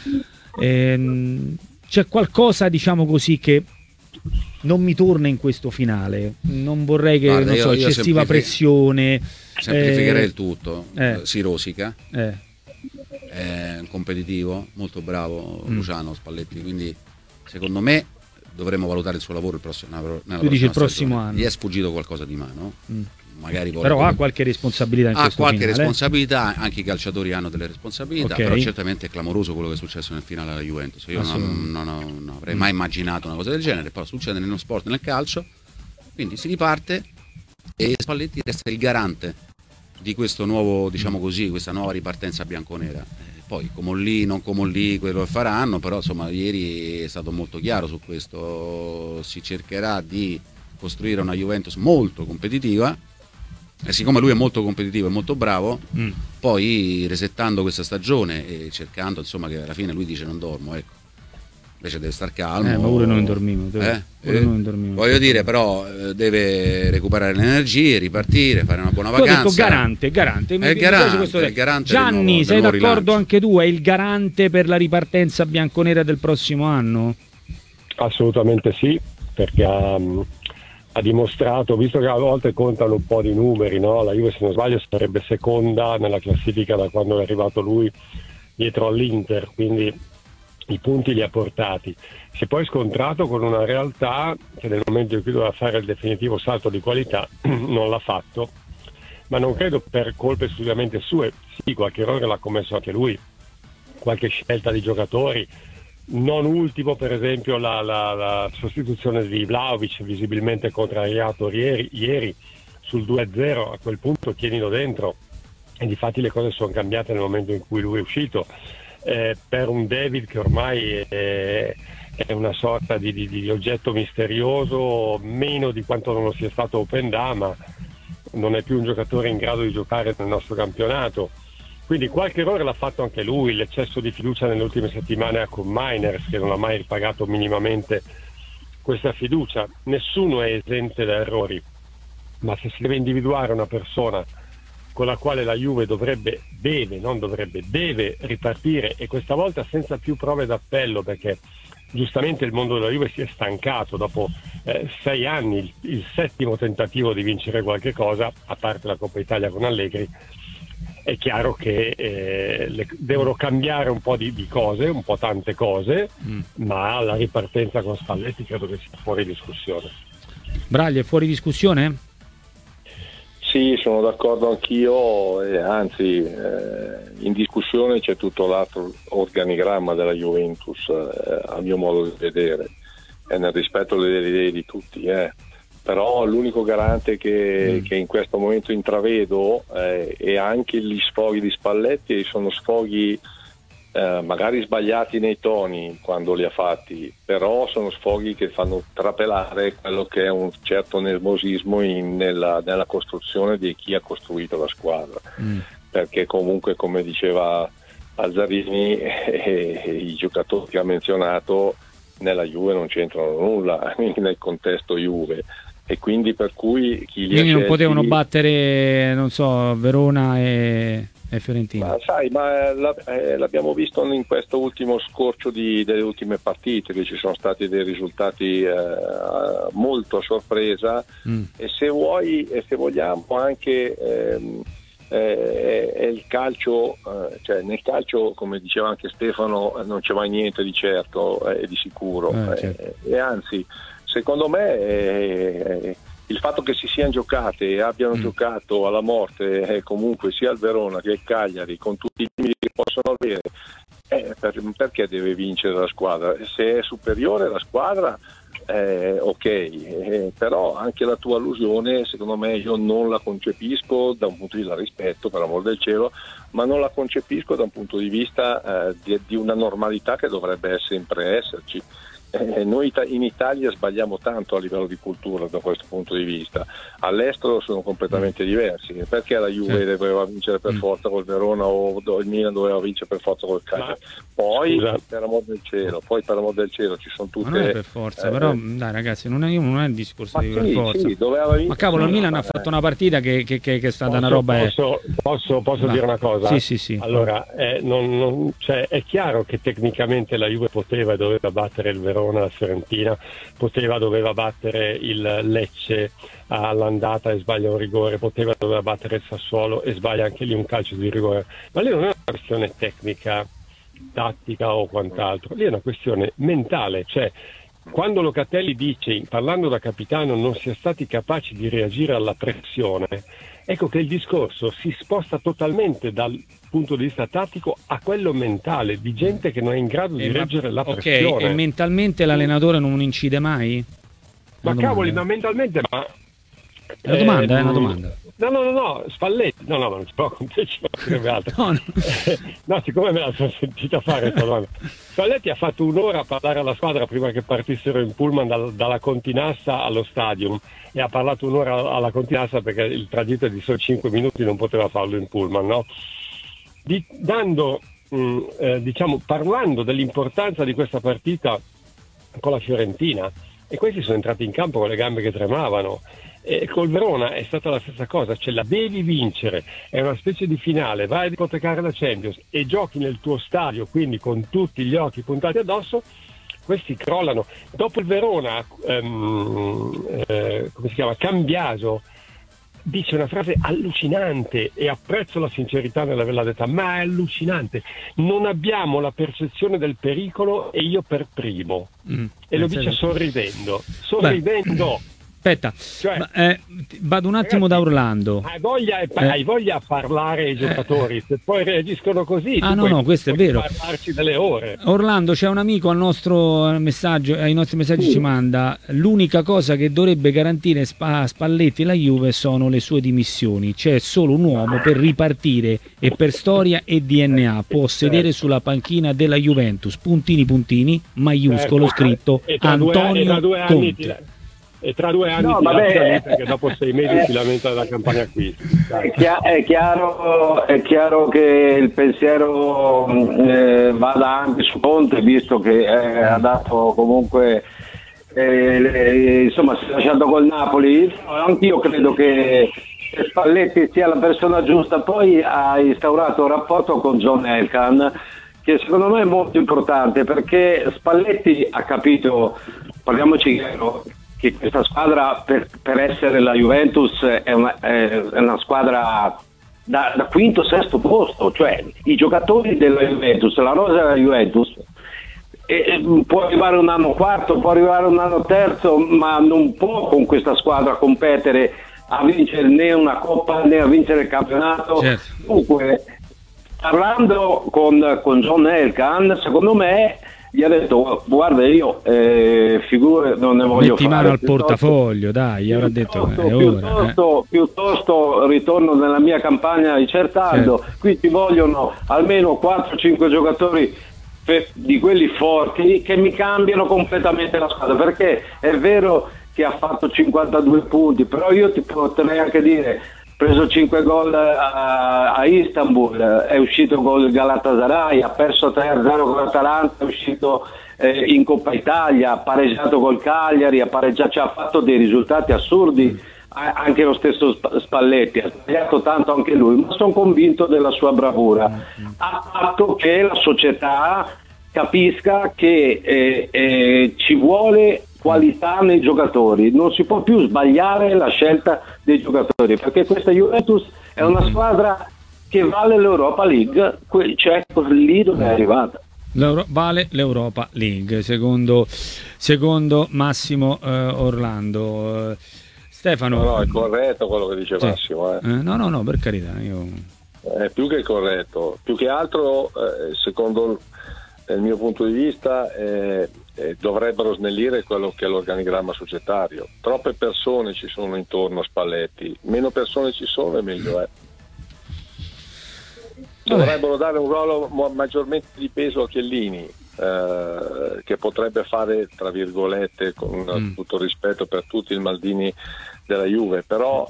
C'è qualcosa, diciamo così, che non mi torna in questo finale, non vorrei che eccessiva pressione, semplificherei il tutto. Si rosica, è competitivo, molto bravo Luciano Spalletti, quindi secondo me dovremmo valutare il suo lavoro tu dici il prossimo anno. Gli è sfuggito qualcosa di mano, magari però ha qualche responsabilità in questo finale. Responsabilità, anche i calciatori hanno delle responsabilità, però certamente è clamoroso quello che è successo nel finale alla Juventus. Io non avrei mai immaginato una cosa del genere, però succede nello sport, nel calcio, quindi si riparte e Spalletti resta il garante di questo nuovo, diciamo così, questa nuova ripartenza bianconera. Poi non come lì quello che faranno, però insomma ieri è stato molto chiaro su questo, si cercherà di costruire una Juventus molto competitiva e siccome lui è molto competitivo e molto bravo, poi resettando questa stagione e cercando, insomma, che alla fine lui dice non dormo, ecco, invece deve star calmo, ma pure noi dormiamo, voglio dire, però deve recuperare le energie, ripartire, fare una buona vacanza. Ho detto garante, mi piace questo garante. Gianni, sei d'accordo rilancio. Anche tu? È il garante per la ripartenza bianconera del prossimo anno? Assolutamente sì, perché ha dimostrato, visto che a volte contano un po' di numeri, no? La Juve, se non sbaglio, sarebbe seconda nella classifica da quando è arrivato lui dietro all'Inter, quindi i punti li ha portati. Si è poi scontrato con una realtà che nel momento in cui doveva fare il definitivo salto di qualità non l'ha fatto, ma non credo per colpe esclusivamente sue. Sì, qualche errore l'ha commesso anche lui, qualche scelta di giocatori, non ultimo per esempio la sostituzione di Vlahovic, visibilmente contrariato ieri sul 2-0. A quel punto tienilo dentro, e difatti le cose sono cambiate nel momento in cui lui è uscito. Per un David che ormai è una sorta di oggetto misterioso, meno di quanto non lo sia stato Openda, ma non è più un giocatore in grado di giocare nel nostro campionato, quindi qualche errore l'ha fatto anche lui. L'eccesso di fiducia nelle ultime settimane con Miners, che non ha mai ripagato minimamente questa fiducia. Nessuno è esente da errori, ma se si deve individuare una persona con la quale la Juve deve ripartire, e questa volta senza più prove d'appello, perché giustamente il mondo della Juve si è stancato dopo 6 anni, il 7° tentativo di vincere qualche cosa, a parte la Coppa Italia con Allegri. È chiaro che devono cambiare un po' di cose, un po' tante cose, ma la ripartenza con Spalletti credo che sia fuori discussione. Braglia, è fuori discussione? Sì, sono d'accordo anch'io, anzi in discussione c'è tutto l'altro organigramma della Juventus, a mio modo di vedere, e nel rispetto delle idee di tutti, però l'unico garante che in questo momento intravedo è anche gli sfoghi di Spalletti. Sono sfoghi magari sbagliati nei toni quando li ha fatti, però sono sfoghi che fanno trapelare quello che è un certo nervosismo nella costruzione di chi ha costruito la squadra, perché comunque, come diceva Alzarini, i giocatori che ha menzionato nella Juve non c'entrano nulla nel contesto Juve, e quindi per cui quindi non potevano battere, non so, Verona e Fiorentina. Ma sai, l'abbiamo visto in questo ultimo scorcio delle ultime partite, che ci sono stati dei risultati molto a sorpresa, e se vogliamo anche è il calcio, cioè nel calcio, come diceva anche Stefano, non c'è mai niente di certo e di sicuro, certo. E anzi, secondo me il fatto che si siano giocate e abbiano giocato alla morte comunque sia il Verona che il Cagliari, con tutti i limiti che possono avere, perché deve vincere la squadra? Se è superiore la squadra, ok, però anche la tua allusione, secondo me, io non la concepisco da un punto di vista, rispetto per amor del cielo, ma non la concepisco da un punto di vista di una normalità che dovrebbe sempre esserci. noi in Italia sbagliamo tanto a livello di cultura da questo punto di vista, all'estero sono completamente diversi. Perché la Juve doveva vincere per forza col Verona o il Milan doveva vincere per forza col Cagliari? Poi per amor del cielo ci sono tutte, ma non è per forza, però dai ragazzi, non è il discorso di per forza. Ma cavolo, il Milan ha fatto una partita che è stata una roba. Posso dire una cosa? Sì. Allora, cioè, è chiaro che tecnicamente la Juve poteva e doveva battere il Verona, la Fiorentina, doveva battere il Lecce all'andata e sbaglia un rigore, doveva battere il Sassuolo e sbaglia anche lì un calcio di rigore, ma lì non è una questione tecnica, tattica o quant'altro, lì è una questione mentale. Cioè, quando Locatelli dice, parlando da capitano, non si è stati capaci di reagire alla pressione, ecco che il discorso si sposta totalmente dal punto di vista tattico a quello mentale, di gente che non è in grado di reggere la pressione. E mentalmente l'allenatore non incide mai? Cavoli, ma mentalmente, ma... È una domanda. No, Spalletti, no, non si può altro. No, siccome me la sono sentita fare questa domanda. Spalletti ha fatto un'ora a parlare alla squadra prima che partissero in pullman dalla Continassa allo stadium, e ha parlato un'ora alla Continassa perché il tragitto è di solo 5 minuti, non poteva farlo in pullman, no? Parlando dell'importanza di questa partita con la Fiorentina, e questi sono entrati in campo con le gambe che tremavano. E col Verona è stata la stessa cosa, cioè la devi vincere, è una specie di finale, vai ad ipotecare la Champions e giochi nel tuo stadio, quindi con tutti gli occhi puntati addosso, questi crollano. Dopo il Verona, come si chiama? Cambiaso dice una frase allucinante, e apprezzo la sincerità nell'averla detta, ma è allucinante: non abbiamo la percezione del pericolo e io per primo. E lo dice sorridendo. Aspetta, vado un attimo da Orlando. Hai voglia a parlare ai giocatori, se poi reagiscono così. Questo è vero. Parlarci delle ore. Orlando, c'è un amico al nostro messaggio, ai nostri messaggi ci manda: l'unica cosa che dovrebbe garantire Spalletti la Juve sono le sue dimissioni. C'è solo un uomo per ripartire e per storia e DNA può sedere sulla panchina della Juventus. Puntini, maiuscolo scritto Antonio Conte. E tra 2 anni perché dopo 6 mesi si lamenta della campagna acquisti. È chiaro che il pensiero vada anche su Conte, visto che ha dato comunque si è lasciato col Napoli. Anch'io credo che Spalletti sia la persona giusta. Poi ha instaurato un rapporto con John Elkann che secondo me è molto importante, perché Spalletti ha capito, parliamoci chiaro, che questa squadra per essere la Juventus è una squadra da quinto, sesto posto, cioè i giocatori della Juventus, la rosa della Juventus può arrivare un anno quarto, può arrivare un anno terzo, ma non può con questa squadra competere a vincere né una coppa né a vincere il campionato. Certo. Dunque, parlando con John Elkann, secondo me gli ha detto: guarda, io figure non ne voglio metti mano al portafoglio, dai, gli avrà detto piuttosto ritorno nella mia campagna di Certaldo. Certo. Qui ti vogliono almeno 4-5 giocatori di quelli forti che mi cambiano completamente la squadra, perché è vero che ha fatto 52 punti, però io ti potrei anche dire: preso 5 gol a Istanbul, è uscito col Galatasaray, ha perso 3-0 con l'Atalanta, è uscito in Coppa Italia, ha pareggiato col Cagliari, ha fatto dei risultati assurdi, anche lo stesso Spalletti, ha sbagliato tanto anche lui, ma sono convinto della sua bravura. Ha fatto che la società capisca che ci vuole qualità nei giocatori, non si può più sbagliare la scelta dei giocatori, perché questa Juventus è una squadra che vale l'Europa League, cioè lì dove è arrivata. Vale l'Europa League secondo Massimo Orlando. Stefano, no, è corretto quello che dice Massimo. No, per carità, è più che corretto, più che altro secondo il mio punto di vista dovrebbero snellire quello che è l'organigramma societario. Troppe persone ci sono intorno a Spalletti, meno persone ci sono e meglio è. Dovrebbero dare un ruolo maggiormente di peso a Chiellini, che potrebbe fare, tra virgolette, con tutto il rispetto per tutti, il Maldini della Juve, però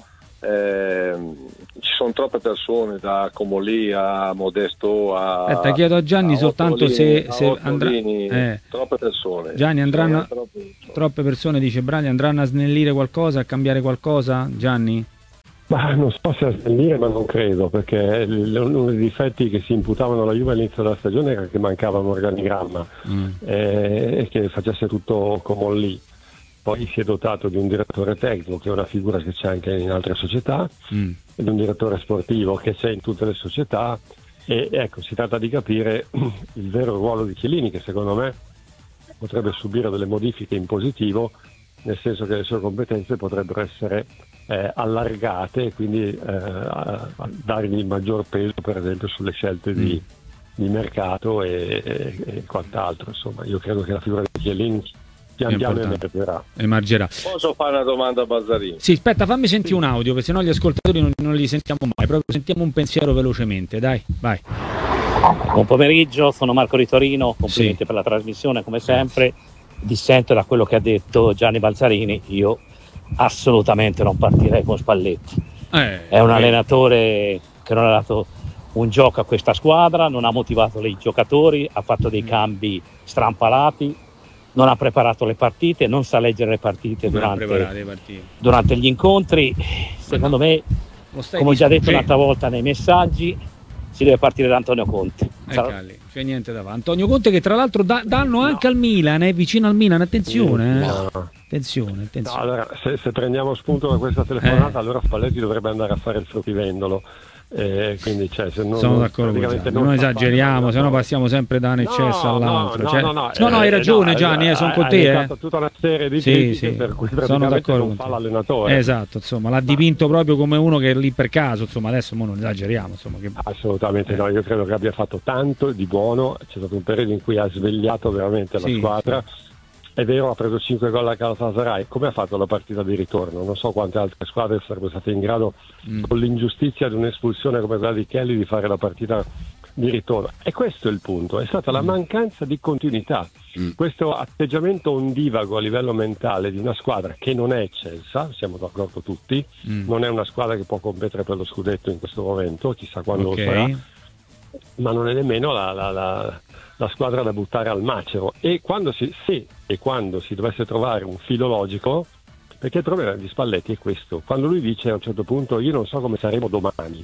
ci sono troppe persone, da Comolli a Modesto a chiedo a Gianni soltanto se andrà troppe persone. Gianni, andranno troppe persone, dice Braglia, andranno a snellire qualcosa, a cambiare qualcosa, Gianni? Ma non so se a snellire, ma non credo, perché uno dei difetti che si imputavano alla Juve all'inizio della stagione era che mancava un organigramma e che facesse tutto Comolli. Poi si è dotato di un direttore tecnico, che è una figura che c'è anche in altre società, e di un direttore sportivo che c'è in tutte le società, e ecco, si tratta di capire il vero ruolo di Chiellini, che secondo me potrebbe subire delle modifiche in positivo, nel senso che le sue competenze potrebbero essere allargate e quindi dargli il maggior peso, per esempio, sulle scelte di mercato e quant'altro. Insomma, io credo che la figura di Chiellini pian piano emergerà. Posso fare una domanda a Bazzarini? Sì, aspetta, fammi sentire un audio, perché sennò gli ascoltatori non li sentiamo mai. Proprio sentiamo un pensiero velocemente, dai, vai. Buon pomeriggio, sono Marco di Torino, complimenti per la trasmissione come sempre. Dissento da quello che ha detto Gianni Balzarini, io assolutamente non partirei con Spalletti. È un allenatore che non ha dato un gioco a questa squadra, non ha motivato i giocatori, ha fatto dei cambi strampalati, non ha preparato le partite, non sa leggere le partite durante gli incontri. Secondo me, come ho già detto un'altra volta nei messaggi, si deve partire da Antonio Conte. C'è niente davanti. Antonio Conte, che tra l'altro danno anche al Milan, è vicino al Milan, attenzione. Attenzione. No, allora, se prendiamo spunto da questa telefonata, allora Spalletti dovrebbe andare a fare il fruttivendolo. Quindi sono d'accordo con Gianni, non esageriamo, se no passiamo sempre da un eccesso all'altro. No, hai ragione Gianni, sono con te. Tutta una serie di critiche per cui sono d'accordo non fa l'allenatore. Esatto, insomma, l'ha dipinto proprio come uno che è lì per caso, insomma, adesso non esageriamo, insomma, assolutamente no, io credo che abbia fatto tanto di buono, c'è stato un periodo in cui ha svegliato veramente la squadra. È vero, ha preso 5 gol a Galatasaray. Come ha fatto la partita di ritorno? Non so quante altre squadre sarebbero state in grado, con l'ingiustizia di un'espulsione come quella di Kelly, di fare la partita di ritorno. E questo è il punto, è stata la mancanza di continuità. Questo atteggiamento ondivago a livello mentale di una squadra che non è eccelsa, siamo d'accordo tutti, non è una squadra che può competere per lo scudetto in questo momento, chissà quando lo farà, ma non è nemmeno la squadra da buttare al macero. E quando si dovesse trovare un filo logico, perché il problema di Spalletti è questo: quando lui dice a un certo punto io non so come saremo domani,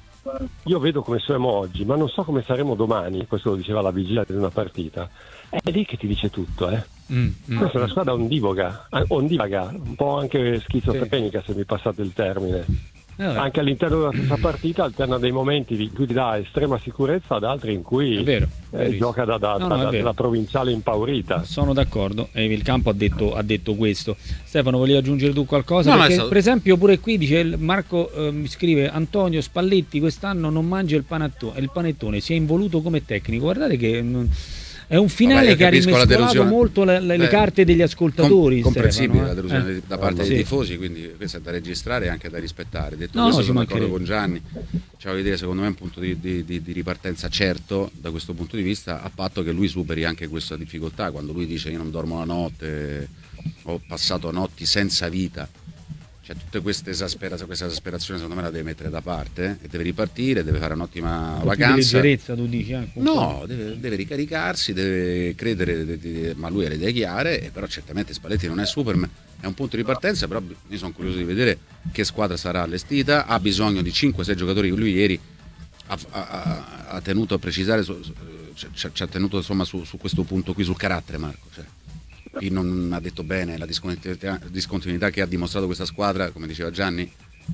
io vedo come siamo oggi ma non so come saremo domani, questo lo diceva alla vigilia di una partita, è lì che ti dice tutto. Questa è una squadra ondivaga, un po' anche schizofrenica, se mi passate il termine. Anche all'interno della stessa partita alterna dei momenti in cui ti dà estrema sicurezza ad altri in cui gioca da provinciale impaurita. Sono d'accordo, e il campo ha detto questo. Stefano, volevi aggiungere tu qualcosa? Perché, per esempio, pure qui dice Marco, mi scrive: Antonio Spalletti quest'anno non mangia il panettone, si è involuto come tecnico. Guardate che è un finale che ha rimescolato molto le carte degli ascoltatori. Comprensibile la delusione da parte dei tifosi, quindi questo è da registrare e anche da rispettare. Detto questo, sono d'accordo con Gianni. C'è da dire, secondo me, un punto di ripartenza certo da questo punto di vista, a patto che lui superi anche questa difficoltà. Quando lui dice io non dormo la notte, ho passato notti senza vita, cioè tutte questa esasperazione secondo me la deve mettere da parte e deve ripartire, deve fare un'ottima vacanza. Leggerezza, tu dici? No, deve ricaricarsi, deve credere, ma lui ha le idee chiare, però certamente Spalletti non è Superman, è un punto di partenza, però io sono curioso di vedere che squadra sarà allestita, ha bisogno di 5-6 giocatori. Lui ieri ha tenuto a precisare, ci ha tenuto insomma su questo punto qui, sul carattere, Marco, cioè. Qui non ha detto bene la discontinuità che ha dimostrato questa squadra, come diceva Gianni,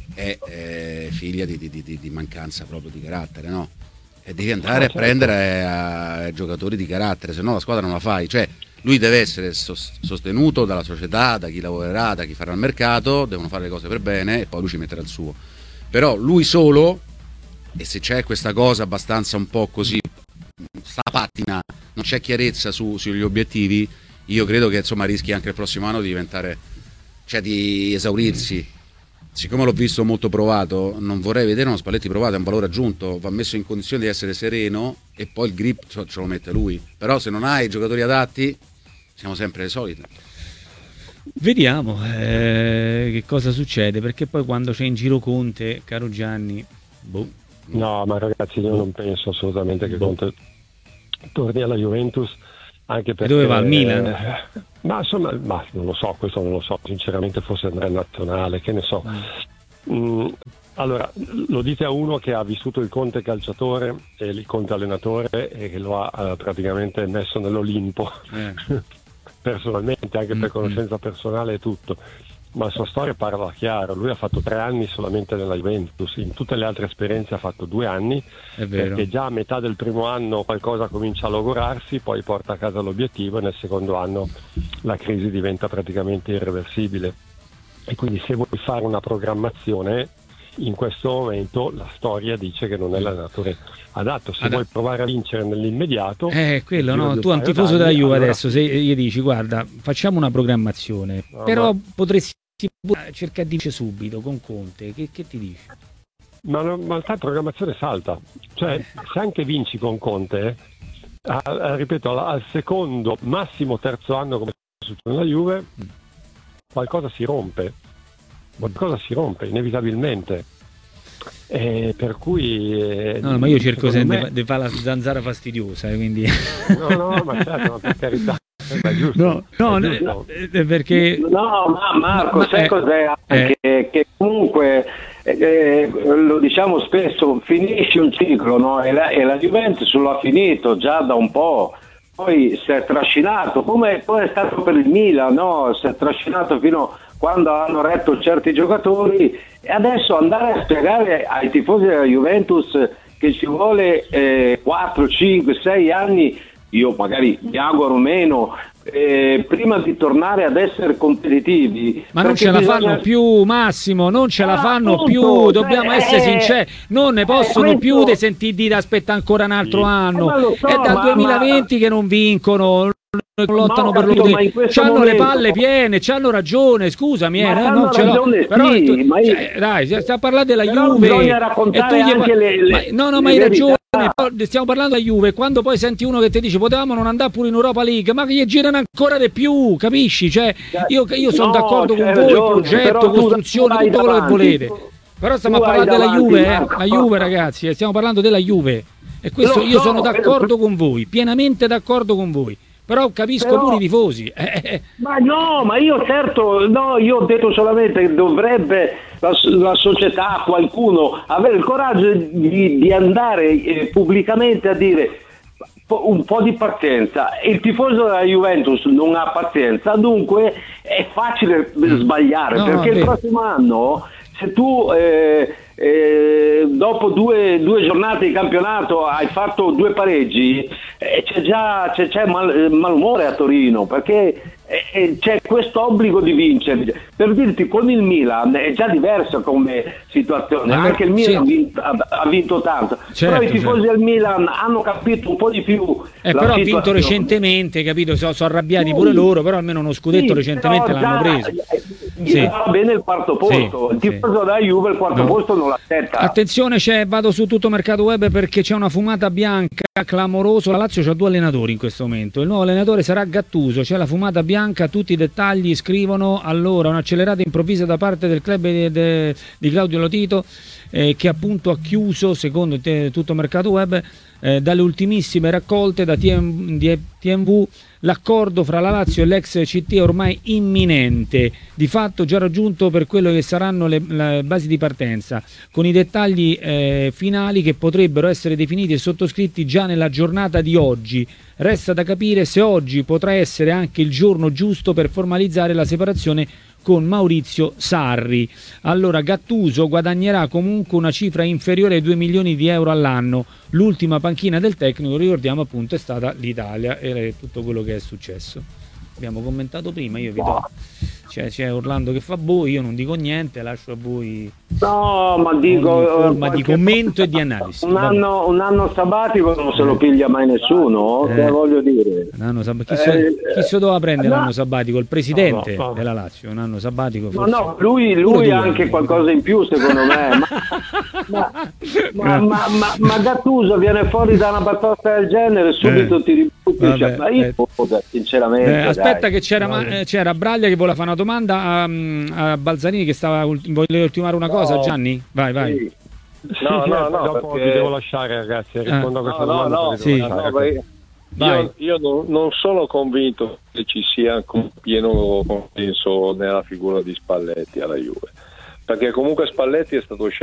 è figlia di mancanza proprio di carattere, no? E devi andare a prendere giocatori di carattere, se no la squadra non la fai. Cioè, lui deve essere sostenuto dalla società, da chi lavorerà, da chi farà il mercato, devono fare le cose per bene e poi lui ci metterà il suo. Però lui solo, e se c'è questa cosa abbastanza un po' così, sta pattina, non c'è chiarezza sugli obiettivi, io credo che insomma rischi anche il prossimo anno di diventare, cioè di esaurirsi, siccome l'ho visto molto provato, non vorrei vedere uno Spalletti provato, è un valore aggiunto, va messo in condizione di essere sereno e poi il grip ce lo mette lui. Però se non hai giocatori adatti siamo sempre le solite. Vediamo che cosa succede, perché poi quando c'è in giro Conte, caro Gianni, No, ma ragazzi, io non penso assolutamente che Conte torni alla Juventus, anche perché... E dove va? Al Milan? Ma insomma, non lo so, questo non lo so, sinceramente forse andrà in nazionale, che ne so. Allora, lo dite a uno che ha vissuto il Conte calciatore e il Conte allenatore e che lo ha praticamente messo nell'Olimpo, personalmente, anche per conoscenza personale e tutto. Ma la sua storia parla chiaro, lui ha fatto 3 anni solamente nella Juventus, in tutte le altre esperienze ha fatto 2 anni, perché già a metà del primo anno qualcosa comincia a logorarsi, poi porta a casa l'obiettivo e nel secondo anno la crisi diventa praticamente irreversibile. E quindi se vuoi fare una programmazione, in questo momento la storia dice che non è l'allenatore adatto. Se vuoi provare a vincere nell'immediato, quello no, tu un tifoso della Juve allora... adesso se gli dici guarda facciamo una programmazione, però potresti cercare di vincere subito con Conte, che ti dici? Ma in realtà la programmazione salta, cioè se anche vinci con Conte ripeto al secondo massimo terzo anno, come succede nella Juve, qualcosa si rompe inevitabilmente, per cui no, ma io cerco sempre di fare la zanzara fastidiosa, quindi no, ma certo, ma per carità, è giusto, perché ma Marco, sai cos'è? Che comunque lo diciamo spesso, finisce un ciclo, no? E la Juventus lo ha finito già da un po', poi si è trascinato, come poi è stato per il Milan, no? Si è trascinato fino quando hanno retto certi giocatori, e adesso andare a spiegare ai tifosi della Juventus che ci vuole 4, 5, 6 anni, io magari mi auguro meno, prima di tornare ad essere competitivi. Ma non ce la fanno più, Massimo, non ce la fanno più, dobbiamo essere sinceri, non ne possono più di sentire dire aspetta ancora un altro anno, è dal 2020 che non vincono, lottano per l'utile, c'hanno le palle piene, c'hanno ragione, scusami, non ce l'ho, però dai, stiamo parlando della Juve e tu ma hai ragione, stiamo parlando della Juve, quando poi senti uno che ti dice potevamo non andare pure in Europa League, ma che gli girano ancora di più, capisci? Cioè io sono d'accordo con voi, progetto, costruzione, tutto quello che volete, però stiamo parlando della Juve, la Juve ragazzi, stiamo parlando della Juve, e questo io sono d'accordo con voi, pienamente d'accordo con voi. Però capisco pure i tifosi. Ma io certo, io ho detto solamente che dovrebbe la società, qualcuno, avere il coraggio di andare pubblicamente a dire un po' di pazienza. Il tifoso della Juventus non ha pazienza, dunque è facile sbagliare, perché il prossimo anno, se tu dopo due giornate di campionato hai fatto 2 pareggi, c'è malumore a Torino, perché c'è questo obbligo di vincere. Per dirti, con il Milan è già diversa come situazione, anche il Milan ha vinto tanto, però i tifosi del Milan hanno capito un po' di più però ha vinto recentemente, capito? Sono arrabbiati pure loro, però almeno uno scudetto recentemente l'hanno preso. Va bene il quarto posto, il tifoso della Juve il quarto posto non l'aspetta. Attenzione, vado su tutto mercato web perché c'è una fumata bianca clamorosa. La Lazio ha 2 allenatori in questo momento, il nuovo allenatore sarà Gattuso, c'è la fumata bianca, tutti i dettagli scrivono. Allora, un'accelerata improvvisa da parte del club di Claudio Lotito, che appunto ha chiuso, secondo tutto mercato web, dalle ultimissime raccolte da TMV, l'accordo fra la Lazio e l'ex CT è ormai imminente, di fatto già raggiunto per quello che saranno le basi di partenza, con i dettagli finali che potrebbero essere definiti e sottoscritti già nella giornata di oggi. Resta da capire se oggi potrà essere anche il giorno giusto per formalizzare la separazione con Maurizio Sarri. Allora Gattuso guadagnerà comunque una cifra inferiore ai 2 milioni di euro all'anno. L'ultima panchina del tecnico, ricordiamo appunto, è stata l'Italia e tutto quello che è successo. Abbiamo commentato prima, io vi do, c'è Orlando che fa io non dico niente, lascio a voi No, ma dico forma di commento e di analisi. Un anno sabbatico non se lo piglia mai nessuno, voglio dire. Chi se lo doveva prendere l'anno sabbatico? Il presidente della Lazio, un anno sabbatico forse. No, lui ha anche qualcosa in più secondo me. ma Gattuso viene fuori da una batosta del genere, subito ti ributti. Ma io sinceramente. Aspetta, che c'era Braglia che voleva fare una domanda a Balzarini che voleva ultimare una cosa. Gianni? Vai. Sì. No, dopo vi devo lasciare, ragazzi. Rispondo a questa domanda. Io non sono convinto che ci sia un pieno consenso nella figura di Spalletti alla Juve, perché comunque Spalletti è stato scelto